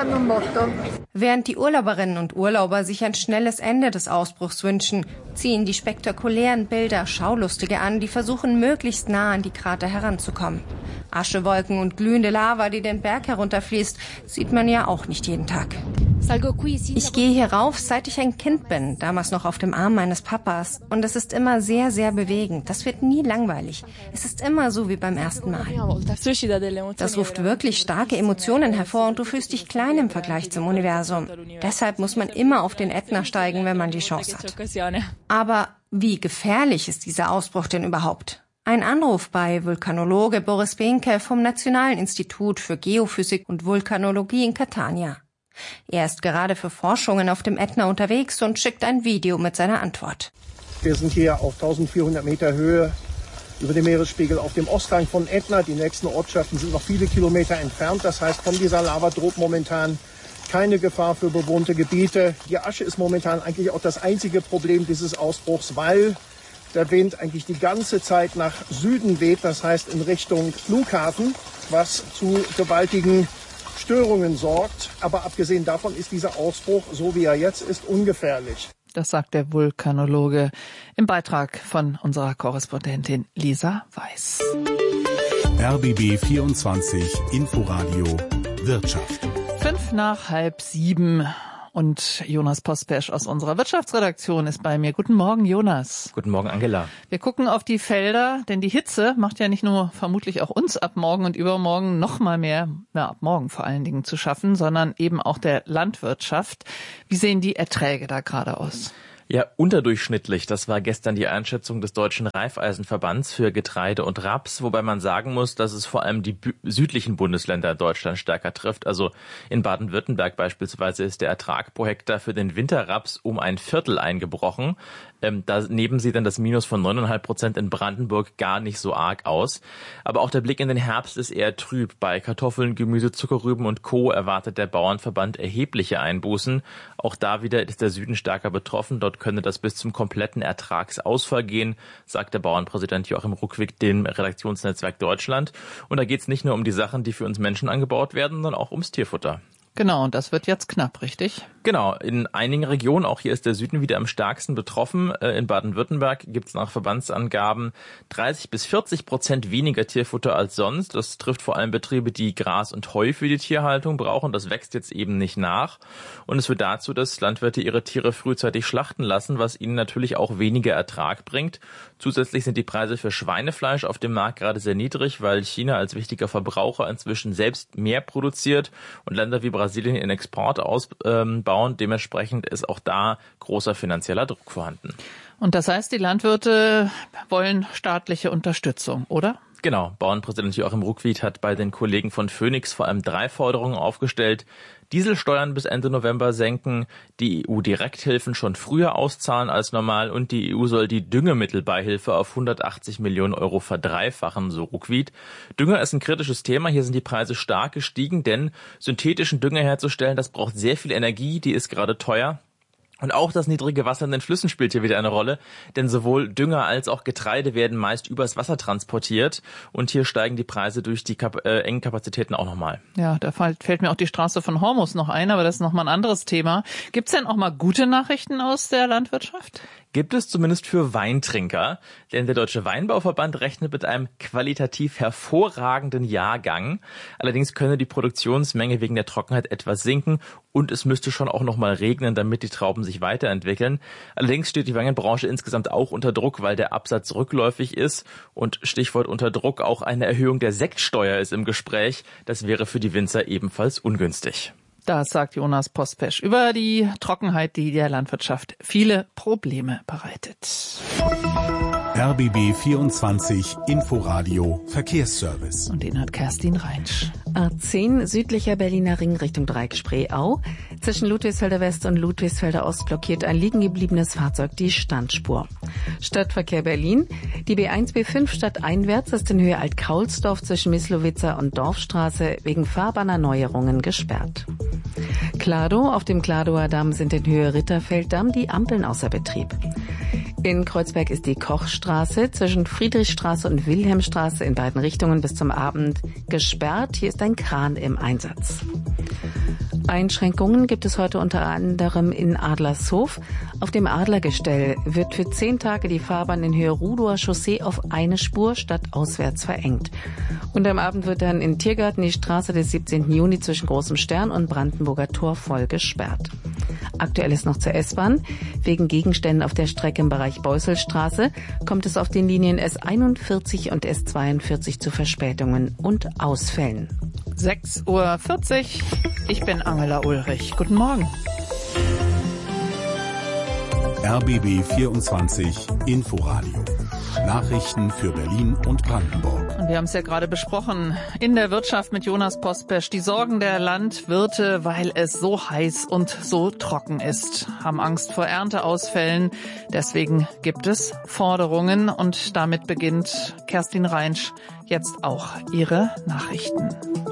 E: Während die Urlauberinnen und Urlauber sich ein schnelles Ende des Ausbruchs wünschen, ziehen die spektakulären Bilder Schaulustige an, die versuchen, möglichst nah an die Krater heranzukommen. Aschewolken und glühende Lava, die den Berg herunterfließt, sieht man ja auch nicht jeden Tag. Ich gehe hier rauf, seit ich ein Kind bin, damals noch auf dem Arm meines Papas. Und es ist immer sehr, sehr bewegend. Das wird nie langweilig. Es ist immer so wie beim ersten Mal. Das ruft wirklich starke Emotionen hervor und du fühlst dich klein im Vergleich zum Universum. Deshalb muss man immer auf den Ätna steigen, wenn man die Chance hat. Aber wie gefährlich ist dieser Ausbruch denn überhaupt? Ein Anruf bei Vulkanologe Boris Behnke vom Nationalen Institut für Geophysik und Vulkanologie in Catania. Er ist gerade für Forschungen auf dem Ätna unterwegs und schickt ein Video mit seiner Antwort.
G: Wir sind hier auf 1400 Meter Höhe über dem Meeresspiegel auf dem Osthang von Ätna. Die nächsten Ortschaften sind noch viele Kilometer entfernt. Das heißt, von dieser Lava droht momentan keine Gefahr für bewohnte Gebiete. Die Asche ist momentan eigentlich auch das einzige Problem dieses Ausbruchs, weil der Wind eigentlich die ganze Zeit nach Süden weht, das heißt in Richtung Flughafen, was zu gewaltigen Störungen sorgt. Aber abgesehen davon ist dieser Ausbruch, so wie er jetzt ist, ungefährlich.
D: Das sagt der Vulkanologe im Beitrag von unserer Korrespondentin Lisa Weiß.
C: RBB 24 Inforadio Wirtschaft.
D: 6:05 und Jonas Pospesch aus unserer Wirtschaftsredaktion ist bei mir. Guten Morgen, Jonas.
F: Guten Morgen, Angela.
D: Wir gucken auf die Felder, denn die Hitze macht ja nicht nur vermutlich auch uns ab morgen und übermorgen noch mal mehr, ab morgen vor allen Dingen zu schaffen, sondern eben auch der Landwirtschaft. Wie sehen die Erträge da gerade aus?
F: Ja, unterdurchschnittlich. Das war gestern die Einschätzung des Deutschen Reifeisenverbands für Getreide und Raps, wobei man sagen muss, dass es vor allem die südlichen Bundesländer Deutschland stärker trifft. Also in Baden-Württemberg beispielsweise ist der Ertrag pro Hektar für den Winterraps um 1/4 eingebrochen. Da nehmen sie dann das Minus von 9,5% in Brandenburg gar nicht so arg aus. Aber auch der Blick in den Herbst ist eher trüb. Bei Kartoffeln, Gemüse, Zuckerrüben und Co. erwartet der Bauernverband erhebliche Einbußen. Auch da wieder ist der Süden stärker betroffen. Dort könne das bis zum kompletten Ertragsausfall gehen, sagt der Bauernpräsident Joachim Ruckwick dem Redaktionsnetzwerk Deutschland. Und da geht es nicht nur um die Sachen, die für uns Menschen angebaut werden, sondern auch ums Tierfutter.
D: Genau, und das wird jetzt knapp, richtig?
F: Genau, in einigen Regionen, auch hier ist der Süden wieder am stärksten betroffen. In Baden-Württemberg gibt es nach Verbandsangaben 30-40% weniger Tierfutter als sonst. Das trifft vor allem Betriebe, die Gras und Heu für die Tierhaltung brauchen. Das wächst jetzt eben nicht nach. Und es führt dazu, dass Landwirte ihre Tiere frühzeitig schlachten lassen, was ihnen natürlich auch weniger Ertrag bringt. Zusätzlich sind die Preise für Schweinefleisch auf dem Markt gerade sehr niedrig, weil China als wichtiger Verbraucher inzwischen selbst mehr produziert und Länder wie Brasilien ihren Export ausbauen. Dementsprechend ist auch da großer finanzieller Druck vorhanden.
D: Und das heißt, die Landwirte wollen staatliche Unterstützung, oder?
F: Genau. Bauernpräsident Joachim Ruckwied hat bei den Kollegen von Phoenix vor allem 3 Forderungen aufgestellt. Dieselsteuern bis Ende November senken, die EU-Direkthilfen schon früher auszahlen als normal und die EU soll die Düngemittelbeihilfe auf 180 Millionen Euro verdreifachen, so Ruckwied. Dünger ist ein kritisches Thema. Hier sind die Preise stark gestiegen, denn synthetischen Dünger herzustellen, das braucht sehr viel Energie, die ist gerade teuer. Und auch das niedrige Wasser in den Flüssen spielt hier wieder eine Rolle, denn sowohl Dünger als auch Getreide werden meist übers Wasser transportiert und hier steigen die Preise durch die engen Kapazitäten auch nochmal.
D: Ja, da fällt mir auch die Straße von Hormuz noch ein, aber das ist nochmal ein anderes Thema. Gibt's denn auch mal gute Nachrichten aus der Landwirtschaft?
F: Gibt es zumindest für Weintrinker, denn der Deutsche Weinbauverband rechnet mit einem qualitativ hervorragenden Jahrgang. Allerdings könne die Produktionsmenge wegen der Trockenheit etwas sinken und es müsste schon auch noch mal regnen, damit die Trauben sich weiterentwickeln. Allerdings steht die Weinbranche insgesamt auch unter Druck, weil der Absatz rückläufig ist und Stichwort unter Druck, auch eine Erhöhung der Sektsteuer ist im Gespräch. Das wäre für die Winzer ebenfalls ungünstig.
D: Das sagt Jonas Pospesch über die Trockenheit, die der Landwirtschaft viele Probleme bereitet.
C: RBB 24 Inforadio Verkehrsservice.
D: Und den hat Kerstin Reinsch.
A: A10 südlicher Berliner Ring Richtung Dreieck-Spree-Au. Zwischen Ludwigsfelder West und Ludwigsfelder Ost blockiert ein liegen gebliebenes Fahrzeug die Standspur. Stadtverkehr Berlin. Die B1 B5 stadteinwärts ist in Höhe Alt-Kaulsdorf zwischen Mislowitzer und Dorfstraße wegen Fahrbahnerneuerungen gesperrt. Kladow. Auf dem Kladower Damm sind in Höhe Ritterfelddamm die Ampeln außer Betrieb. In Kreuzberg ist die Kochstraße zwischen Friedrichstraße und Wilhelmstraße in beiden Richtungen bis zum Abend gesperrt. Hier ist ein Kran im Einsatz. Einschränkungen gibt es heute unter anderem in Adlershof. Auf dem Adlergestell wird für 10 Tage die Fahrbahn in Höhe Rudower Chaussee auf eine Spur stadtauswärts verengt. Und am Abend wird dann in Tiergarten die Straße des 17. Juni zwischen Großem Stern und Brandenburger Tor voll gesperrt. Aktuell ist noch zur S-Bahn. Wegen Gegenständen auf der Strecke im Bereich Beusselstraße kommt es auf den Linien S41 und S42 zu Verspätungen und Ausfällen.
D: 6:40 Uhr. Ich bin Angela Ulrich. Guten Morgen.
C: RBB 24 Inforadio. Nachrichten für Berlin und Brandenburg.
D: Und wir haben es ja gerade besprochen in der Wirtschaft mit Jonas Pospesch. Die Sorgen der Landwirte, weil es so heiß und so trocken ist, haben Angst vor Ernteausfällen. Deswegen gibt es Forderungen und damit beginnt Kerstin Reinsch jetzt auch ihre Nachrichten.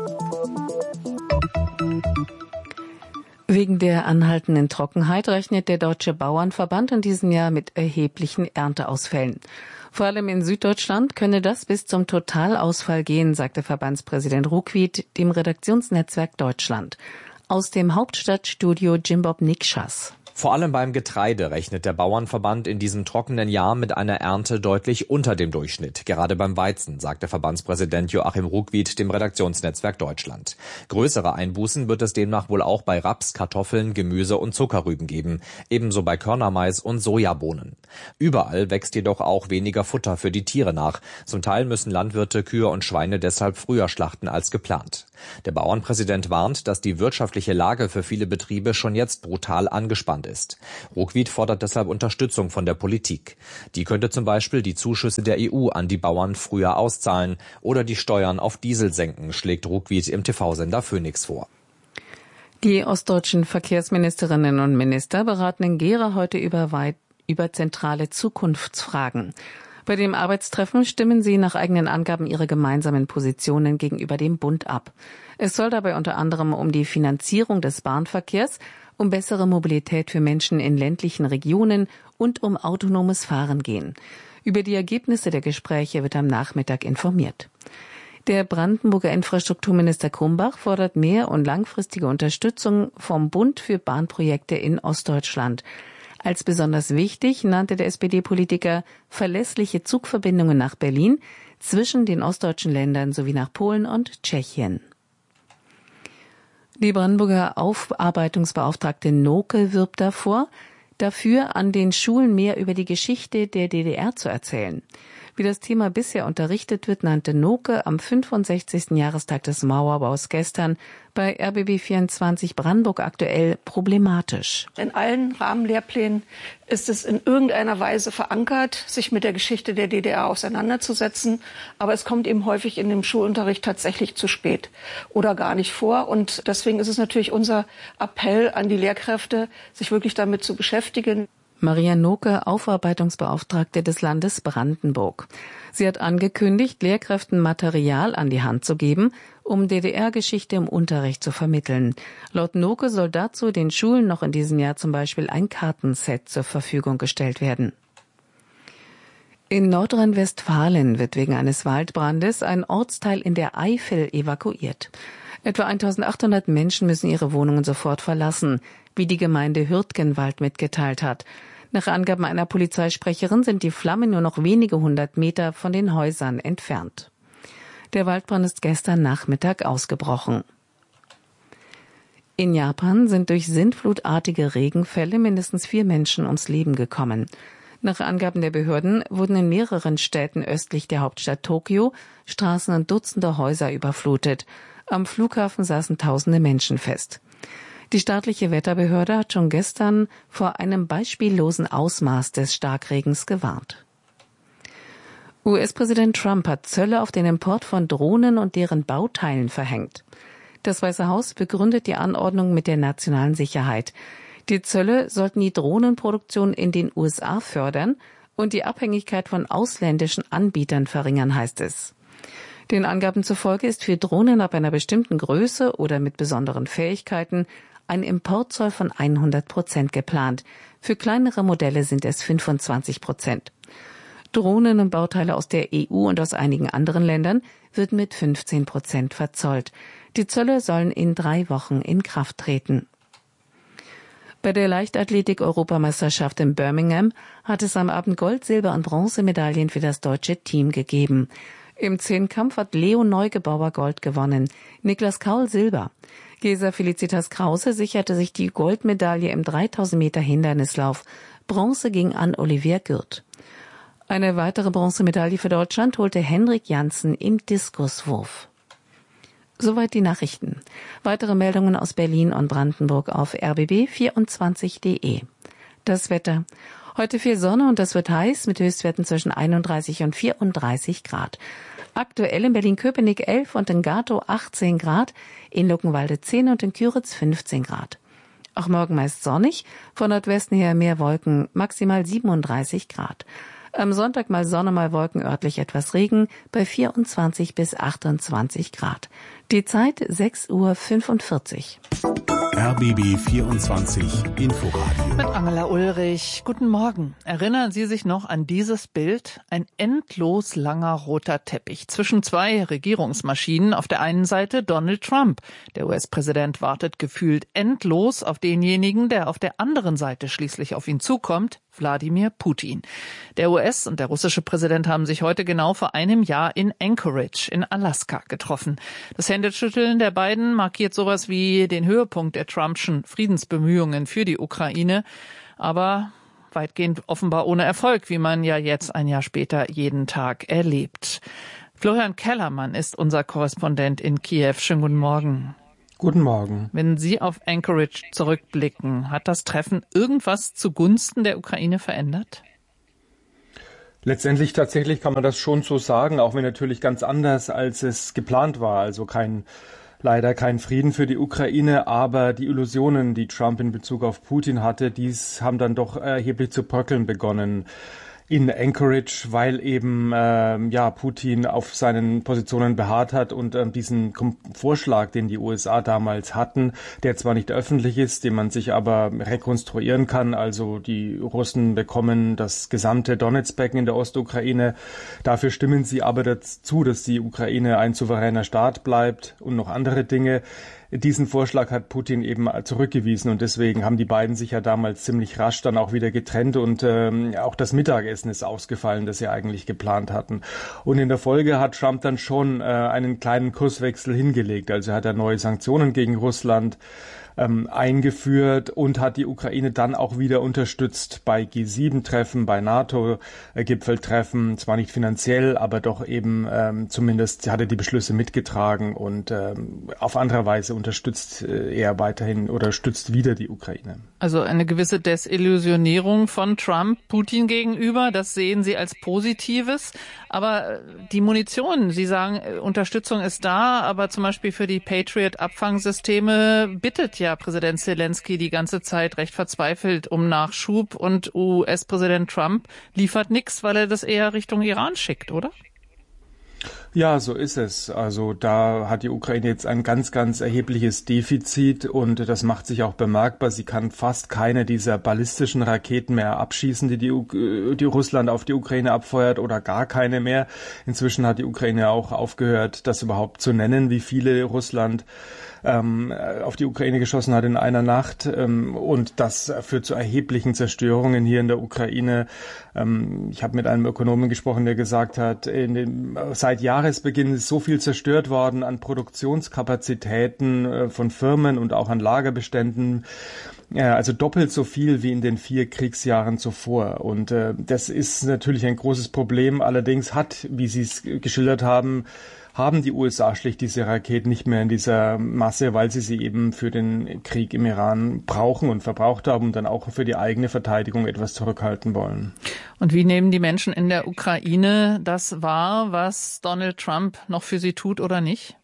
A: Wegen der anhaltenden Trockenheit rechnet der Deutsche Bauernverband in diesem Jahr mit erheblichen Ernteausfällen. Vor allem in Süddeutschland könne das bis zum Totalausfall gehen, sagte Verbandspräsident Ruckwied dem Redaktionsnetzwerk Deutschland. Aus dem Hauptstadtstudio Jimbob Nikschas.
H: Vor allem beim Getreide rechnet der Bauernverband in diesem trockenen Jahr mit einer Ernte deutlich unter dem Durchschnitt, gerade beim Weizen, sagte Verbandspräsident Joachim Ruckwied dem Redaktionsnetzwerk Deutschland. Größere Einbußen wird es demnach wohl auch bei Raps, Kartoffeln, Gemüse und Zuckerrüben geben, ebenso bei Körnermais und Sojabohnen. Überall wächst jedoch auch weniger Futter für die Tiere nach. Zum Teil müssen Landwirte Kühe und Schweine deshalb früher schlachten als geplant. Der Bauernpräsident warnt, dass die wirtschaftliche Lage für viele Betriebe schon jetzt brutal angespannt ist. Ruckwied fordert deshalb Unterstützung von der Politik. Die könnte zum Beispiel die Zuschüsse der EU an die Bauern früher auszahlen oder die Steuern auf Diesel senken, schlägt Ruckwied im TV-Sender Phoenix vor.
A: Die ostdeutschen Verkehrsministerinnen und Minister beraten in Gera heute über zentrale Zukunftsfragen. Bei dem Arbeitstreffen stimmen sie nach eigenen Angaben ihre gemeinsamen Positionen gegenüber dem Bund ab. Es soll dabei unter anderem um die Finanzierung des Bahnverkehrs, um bessere Mobilität für Menschen in ländlichen Regionen und um autonomes Fahren gehen. Über die Ergebnisse der Gespräche wird am Nachmittag informiert. Der Brandenburger Infrastrukturminister Krumbach fordert mehr und langfristige Unterstützung vom Bund für Bahnprojekte in Ostdeutschland. Als besonders wichtig nannte der SPD-Politiker verlässliche Zugverbindungen nach Berlin zwischen den ostdeutschen Ländern sowie nach Polen und Tschechien. Die Brandenburger Aufarbeitungsbeauftragte Noke wirbt dafür, an den Schulen mehr über die Geschichte der DDR zu erzählen. Wie das Thema bisher unterrichtet wird, nannte Noke am 65. Jahrestag des Mauerbaus gestern bei RBB24 Brandenburg aktuell problematisch.
I: In allen Rahmenlehrplänen ist es in irgendeiner Weise verankert, sich mit der Geschichte der DDR auseinanderzusetzen. Aber es kommt eben häufig in dem Schulunterricht tatsächlich zu spät oder gar nicht vor. Und deswegen ist es natürlich unser Appell an die Lehrkräfte, sich wirklich damit zu beschäftigen.
A: Maria Noke, Aufarbeitungsbeauftragte des Landes Brandenburg. Sie hat angekündigt, Lehrkräften Material an die Hand zu geben, um DDR-Geschichte im Unterricht zu vermitteln. Laut Noke soll dazu den Schulen noch in diesem Jahr zum Beispiel ein Kartenset zur Verfügung gestellt werden. In Nordrhein-Westfalen wird wegen eines Waldbrandes ein Ortsteil in der Eifel evakuiert. Etwa 1800 Menschen müssen ihre Wohnungen sofort verlassen, wie die Gemeinde Hürtgenwald mitgeteilt hat. Nach Angaben einer Polizeisprecherin sind die Flammen nur noch wenige 100 Meter von den Häusern entfernt. Der Waldbrand ist gestern Nachmittag ausgebrochen. In Japan sind durch sintflutartige Regenfälle mindestens 4 Menschen ums Leben gekommen. Nach Angaben der Behörden wurden in mehreren Städten östlich der Hauptstadt Tokio Straßen und Dutzende Häuser überflutet. Am Flughafen saßen tausende Menschen fest. Die staatliche Wetterbehörde hat schon gestern vor einem beispiellosen Ausmaß des Starkregens gewarnt. US-Präsident Trump hat Zölle auf den Import von Drohnen und deren Bauteilen verhängt. Das Weiße Haus begründet die Anordnung mit der nationalen Sicherheit. Die Zölle sollten die Drohnenproduktion in den USA fördern und die Abhängigkeit von ausländischen Anbietern verringern, heißt es. Den Angaben zufolge ist für Drohnen ab einer bestimmten Größe oder mit besonderen Fähigkeiten ein Importzoll von 100% geplant. Für kleinere Modelle sind es 25%. Drohnen und Bauteile aus der EU und aus einigen anderen Ländern wird mit 15% verzollt. Die Zölle sollen in 3 Wochen in Kraft treten. Bei der Leichtathletik-Europameisterschaft in Birmingham hat es am Abend Gold-, Silber- und Bronzemedaillen für das deutsche Team gegeben. Im Zehnkampf hat Leo Neugebauer Gold gewonnen, Niklas Kaul Silber. Gesa Felicitas Krause sicherte sich die Goldmedaille im 3000 Meter Hindernislauf. Bronze ging an Olivier Gürt. Eine weitere Bronzemedaille für Deutschland holte Henrik Janssen im Diskuswurf. Soweit die Nachrichten. Weitere Meldungen aus Berlin und Brandenburg auf rbb24.de. Das Wetter. Heute viel Sonne und es wird heiß mit Höchstwerten zwischen 31 und 34 Grad. Aktuell in Berlin-Köpenick 11 und in Gatow 18 Grad, in Luckenwalde 10 und in Küritz 15 Grad. Auch morgen meist sonnig, von Nordwesten her mehr Wolken, maximal 37 Grad. Am Sonntag mal Sonne, mal Wolken, örtlich etwas Regen, bei 24 bis 28 Grad. Die Zeit 6:45 Uhr.
C: RBB 24 Inforadio.
D: Mit Angela Ulrich. Guten Morgen. Erinnern Sie sich noch an dieses Bild? Ein endlos langer roter Teppich zwischen zwei Regierungsmaschinen. Auf der einen Seite Donald Trump. Der US-Präsident wartet gefühlt endlos auf denjenigen, der auf der anderen Seite schließlich auf ihn zukommt, Wladimir Putin. Der US- und der russische Präsident haben sich heute genau vor einem Jahr in Anchorage in Alaska getroffen. Das Händeschütteln der beiden markiert sowas wie den Höhepunkt der Trumpschen Friedensbemühungen für die Ukraine, aber weitgehend offenbar ohne Erfolg, wie man ja jetzt ein Jahr später jeden Tag erlebt. Florian Kellermann ist unser Korrespondent in Kiew. Schönen guten Morgen.
J: Guten Morgen.
D: Wenn Sie auf Anchorage zurückblicken, hat das Treffen irgendwas zugunsten der Ukraine verändert?
J: Letztendlich tatsächlich kann man das schon so sagen, auch wenn natürlich ganz anders, als es geplant war. Also leider kein Frieden für die Ukraine, aber die Illusionen, die Trump in Bezug auf Putin hatte, haben dann doch erheblich zu bröckeln begonnen in Anchorage, weil eben Putin auf seinen Positionen beharrt hat und diesen Vorschlag, den die USA damals hatten, der zwar nicht öffentlich ist, den man sich aber rekonstruieren kann, also die Russen bekommen das gesamte Donetsbecken in der Ostukraine, dafür stimmen sie aber dazu, dass die Ukraine ein souveräner Staat bleibt und noch andere Dinge. Diesen Vorschlag hat Putin eben zurückgewiesen und deswegen haben die beiden sich ja damals ziemlich rasch dann auch wieder getrennt und auch das Mittagessen ist ausgefallen, das sie eigentlich geplant hatten. Und in der Folge hat Trump dann schon einen kleinen Kurswechsel hingelegt. Also er hat neue Sanktionen gegen Russland eingeführt und hat die Ukraine dann auch wieder unterstützt bei G7-Treffen, bei NATO-Gipfeltreffen, zwar nicht finanziell, aber doch eben zumindest hat er die Beschlüsse mitgetragen und auf andere Weise unterstützt er weiterhin oder stützt wieder die Ukraine.
D: Also eine gewisse Desillusionierung von Trump Putin gegenüber, das sehen Sie als Positives. Aber die Munition, Sie sagen, Unterstützung ist da, aber zum Beispiel für die Patriot-Abfangsysteme bittet ja Präsident Zelensky die ganze Zeit recht verzweifelt um Nachschub und US-Präsident Trump liefert nichts, weil er das eher Richtung Iran schickt, oder?
J: Ja, so ist es. Also da hat die Ukraine jetzt ein ganz, ganz erhebliches Defizit und das macht sich auch bemerkbar. Sie kann fast keine dieser ballistischen Raketen mehr abschießen, die Russland auf die Ukraine abfeuert oder gar keine mehr. Inzwischen hat die Ukraine auch aufgehört, das überhaupt zu nennen, wie viele Russland auf die Ukraine geschossen hat in einer Nacht und das führt zu erheblichen Zerstörungen hier in der Ukraine. Ich habe mit einem Ökonomen gesprochen, der gesagt hat, seit Jahresbeginn ist so viel zerstört worden an Produktionskapazitäten von Firmen und auch an Lagerbeständen. Also doppelt so viel wie in den 4 Kriegsjahren zuvor. Und das ist natürlich ein großes Problem. Allerdings wie Sie es geschildert haben die USA schlicht diese Raketen nicht mehr in dieser Masse, weil sie eben für den Krieg im Iran brauchen und verbraucht haben und dann auch für die eigene Verteidigung etwas zurückhalten wollen.
D: Und wie nehmen die Menschen in der Ukraine das wahr, was Donald Trump noch für sie tut oder nicht?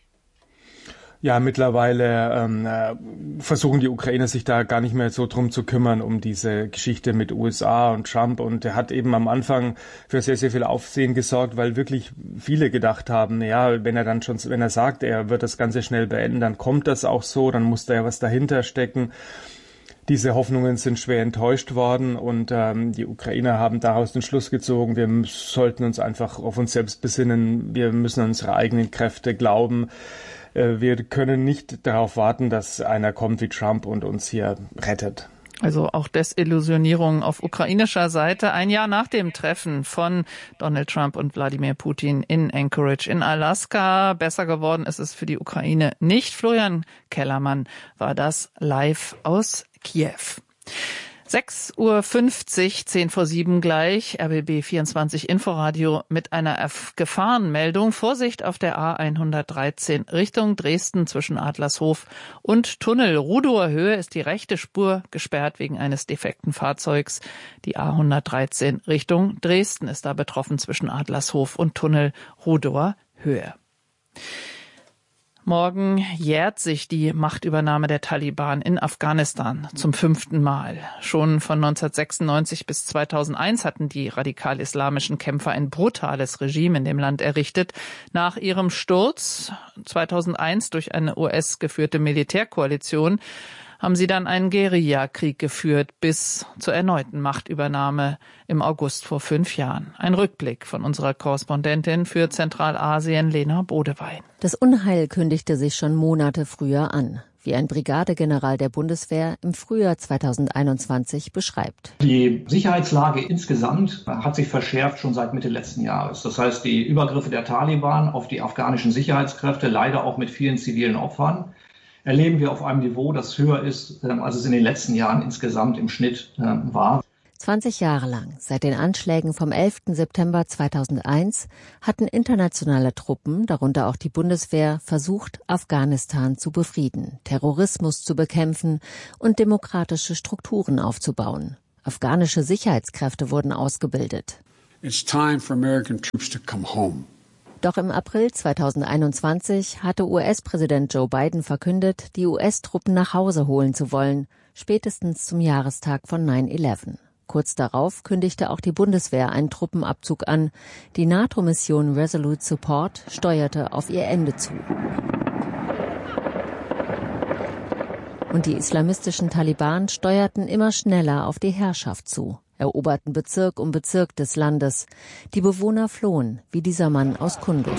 J: Ja, mittlerweile versuchen die Ukrainer sich da gar nicht mehr so drum zu kümmern, um diese Geschichte mit USA und Trump. Und er hat eben am Anfang für sehr, sehr viel Aufsehen gesorgt, weil wirklich viele gedacht haben, ja, wenn er sagt, er wird das Ganze schnell beenden, dann kommt das auch so, dann muss da ja was dahinter stecken. Diese Hoffnungen sind schwer enttäuscht worden und die Ukrainer haben daraus den Schluss gezogen, wir sollten uns einfach auf uns selbst besinnen, wir müssen an unsere eigenen Kräfte glauben. Wir können nicht darauf warten, dass einer kommt wie Trump und uns hier rettet.
D: Also auch Desillusionierung auf ukrainischer Seite. Ein Jahr nach dem Treffen von Donald Trump und Wladimir Putin in Anchorage in Alaska. Besser geworden ist es für die Ukraine nicht. Florian Kellermann war das live aus Kiew. 6:50 Uhr, 10:07 gleich, RBB 24 Inforadio mit einer Gefahrenmeldung. Vorsicht auf der A113 Richtung Dresden zwischen Adlershof und Tunnel. Rudower Höhe ist die rechte Spur gesperrt wegen eines defekten Fahrzeugs. Die A113 Richtung Dresden ist da betroffen zwischen Adlershof und Tunnel Rudower Höhe. Morgen jährt sich die Machtübernahme der Taliban in Afghanistan zum 5. Mal. Schon von 1996 bis 2001 hatten die radikal-islamischen Kämpfer ein brutales Regime in dem Land errichtet. Nach ihrem Sturz 2001 durch eine US-geführte Militärkoalition haben sie dann einen Guerillakrieg geführt bis zur erneuten Machtübernahme im August vor 5 Jahren. Ein Rückblick von unserer Korrespondentin für Zentralasien, Lena Bodewein.
L: Das Unheil kündigte sich schon Monate früher an, wie ein Brigadegeneral der Bundeswehr im Frühjahr 2021 beschreibt.
M: Die Sicherheitslage insgesamt hat sich verschärft schon seit Mitte letzten Jahres. Das heißt, die Übergriffe der Taliban auf die afghanischen Sicherheitskräfte, leider auch mit vielen zivilen Opfern, erleben wir auf einem Niveau, das höher ist, als es in den letzten Jahren insgesamt im Schnitt war.
L: 20 Jahre lang, seit den Anschlägen vom 11. September 2001, hatten internationale Truppen, darunter auch die Bundeswehr, versucht, Afghanistan zu befrieden, Terrorismus zu bekämpfen und demokratische Strukturen aufzubauen. Afghanische Sicherheitskräfte wurden ausgebildet.
N: It's time for American troops to come home.
L: Doch im April 2021 hatte US-Präsident Joe Biden verkündet, die US-Truppen nach Hause holen zu wollen, spätestens zum Jahrestag von 9/11. Kurz darauf kündigte auch die Bundeswehr einen Truppenabzug an. Die NATO-Mission Resolute Support steuerte auf ihr Ende zu. Und die islamistischen Taliban steuerten immer schneller auf die Herrschaft zu, eroberten Bezirk um Bezirk des Landes. Die Bewohner flohen, wie dieser Mann aus Kunduz.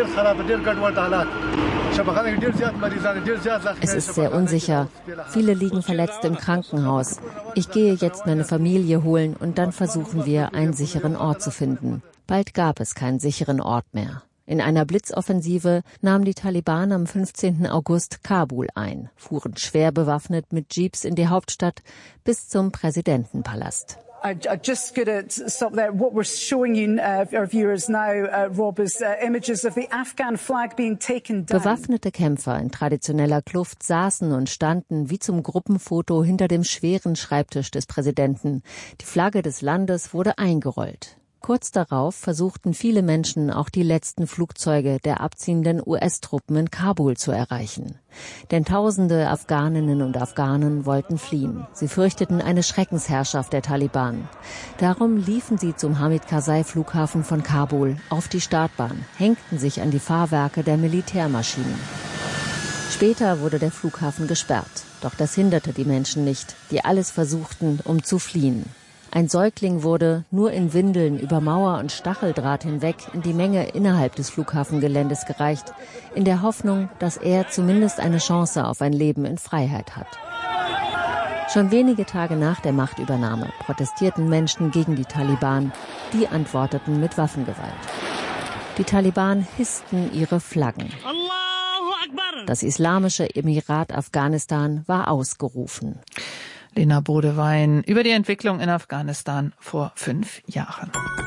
L: Es ist sehr unsicher. Viele liegen verletzt im Krankenhaus. Ich gehe jetzt meine Familie holen und dann versuchen wir, einen sicheren Ort zu finden. Bald gab es keinen sicheren Ort mehr. In einer Blitzoffensive nahmen die Taliban am 15. August Kabul ein, fuhren schwer bewaffnet mit Jeeps in die Hauptstadt bis zum Präsidentenpalast.
O: I just got to stop there. What we're showing you, our viewers now, Rob, is images of the Afghan flag being taken down.
L: Bewaffnete Kämpfer in traditioneller Kluft saßen und standen wie zum Gruppenfoto hinter dem schweren Schreibtisch des Präsidenten. Die Flagge des Landes wurde eingerollt. Kurz darauf versuchten viele Menschen, auch die letzten Flugzeuge der abziehenden US-Truppen in Kabul zu erreichen. Denn tausende Afghaninnen und Afghanen wollten fliehen. Sie fürchteten eine Schreckensherrschaft der Taliban. Darum liefen sie zum Hamid-Karzai-Flughafen von Kabul auf die Startbahn, hängten sich an die Fahrwerke der Militärmaschinen. Später wurde der Flughafen gesperrt. Doch das hinderte die Menschen nicht, die alles versuchten, um zu fliehen. Ein Säugling wurde, nur in Windeln über Mauer und Stacheldraht hinweg, in die Menge innerhalb des Flughafengeländes gereicht, in der Hoffnung, dass er zumindest eine Chance auf ein Leben in Freiheit hat. Schon wenige Tage nach der Machtübernahme protestierten Menschen gegen die Taliban. Die antworteten mit Waffengewalt. Die Taliban hissten ihre Flaggen. Das Islamische Emirat Afghanistan war ausgerufen.
D: Lena Bodewein über die Entwicklung in Afghanistan vor 5 Jahren.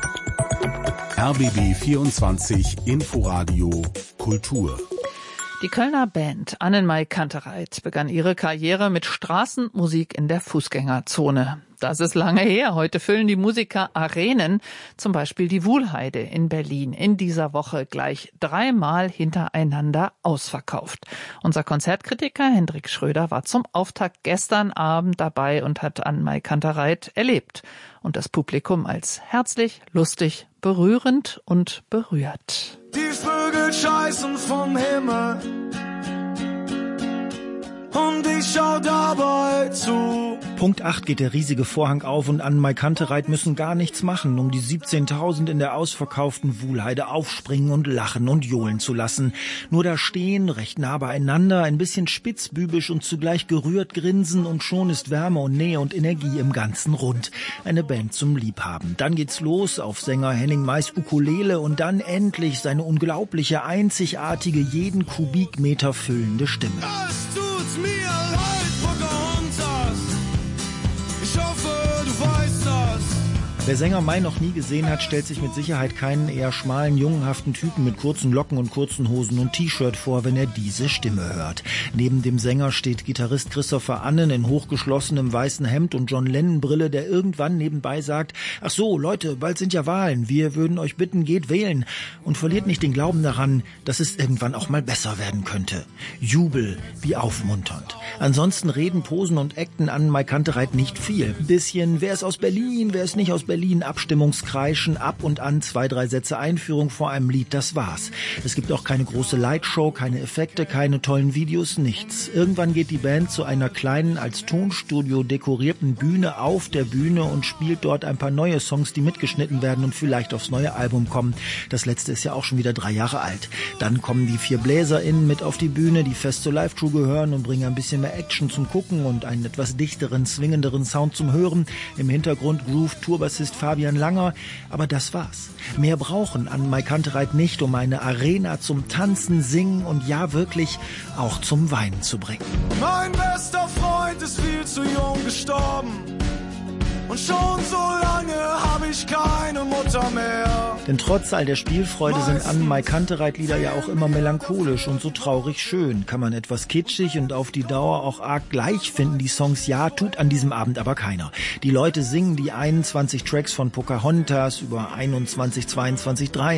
C: RBB 24 Inforadio Kultur.
D: Die Kölner Band Annenmai Kantereit begann ihre Karriere mit Straßenmusik in der Fußgängerzone. Das ist lange her. Heute füllen die Musiker Arenen, zum Beispiel die Wuhlheide in Berlin, in dieser Woche gleich 3-mal hintereinander ausverkauft. Unser Konzertkritiker Hendrik Schröder war zum Auftakt gestern Abend dabei und hat Annenmai Kantereit erlebt und das Publikum als herzlich, lustig, berührend und berührt.
Y: Die Vögel scheißen vom Himmel und ich schau dabei zu.
Z: Punkt 8 geht der riesige Vorhang auf und Annenmai Kantereit müssen gar nichts machen, um die 17.000 in der ausverkauften Wuhlheide aufspringen und lachen und johlen zu lassen. Nur da stehen, recht nah beieinander, ein bisschen spitzbübisch und zugleich gerührt grinsen und schon ist Wärme und Nähe und Energie im ganzen Rund. Eine Band zum Liebhaben. Dann geht's los auf Sänger Henning Mays Ukulele und dann endlich seine unglaubliche, einzigartige, jeden Kubikmeter füllende Stimme.
Y: Mir leid, Pocahontas. Ich hoffe, du weißt das.
Z: Wer Sänger Mai noch nie gesehen hat, stellt sich mit Sicherheit keinen eher schmalen, jungenhaften Typen mit kurzen Locken und kurzen Hosen und T-Shirt vor, wenn er diese Stimme hört. Neben dem Sänger steht Gitarrist Christopher Annen in hochgeschlossenem weißen Hemd und John Lennon-Brille, der irgendwann nebenbei sagt, ach so, Leute, bald sind ja Wahlen, wir würden euch bitten, geht wählen. Und verliert nicht den Glauben daran, dass es irgendwann auch mal besser werden könnte. Jubel, wie aufmunternd. Ansonsten reden, posen und acten an Mai Kantereit nicht viel. Bisschen, wer ist aus Berlin, wer ist nicht aus Berlin, Abstimmungskreischen, ab und an 2-3 Sätze Einführung vor einem Lied, das war's. Es gibt auch keine große Lightshow, keine Effekte, keine tollen Videos, nichts. Irgendwann geht die Band zu einer kleinen, als Tonstudio dekorierten Bühne auf der Bühne und spielt dort ein paar neue Songs, die mitgeschnitten werden und vielleicht aufs neue Album kommen. Das letzte ist ja auch schon wieder 3 Jahre alt. Dann kommen die 4 BläserInnen mit auf die Bühne, die fest zur Live-Crew gehören und bringen ein bisschen mehr Action zum Gucken und einen etwas dichteren, swingenderen Sound zum Hören. Im Hintergrund Groove Tourbassist Fabian Langer. Aber das war's. Mehr brauchen an Mai Kantereit nicht, um eine Arena zum Tanzen, Singen und ja wirklich auch zum Weinen zu bringen.
Y: Mein bester Freund ist viel zu jung gestorben. Und schon so lange habe ich keine Mutter mehr.
Z: Denn trotz all der Spielfreude sind an Mai Kantereit-Lieder ja auch immer melancholisch und so traurig schön. Kann man etwas kitschig und auf die Dauer auch arg gleich finden, die Songs, ja, tut an diesem Abend aber keiner. Die Leute singen die 21 Tracks von Pocahontas über 21, 22, 23.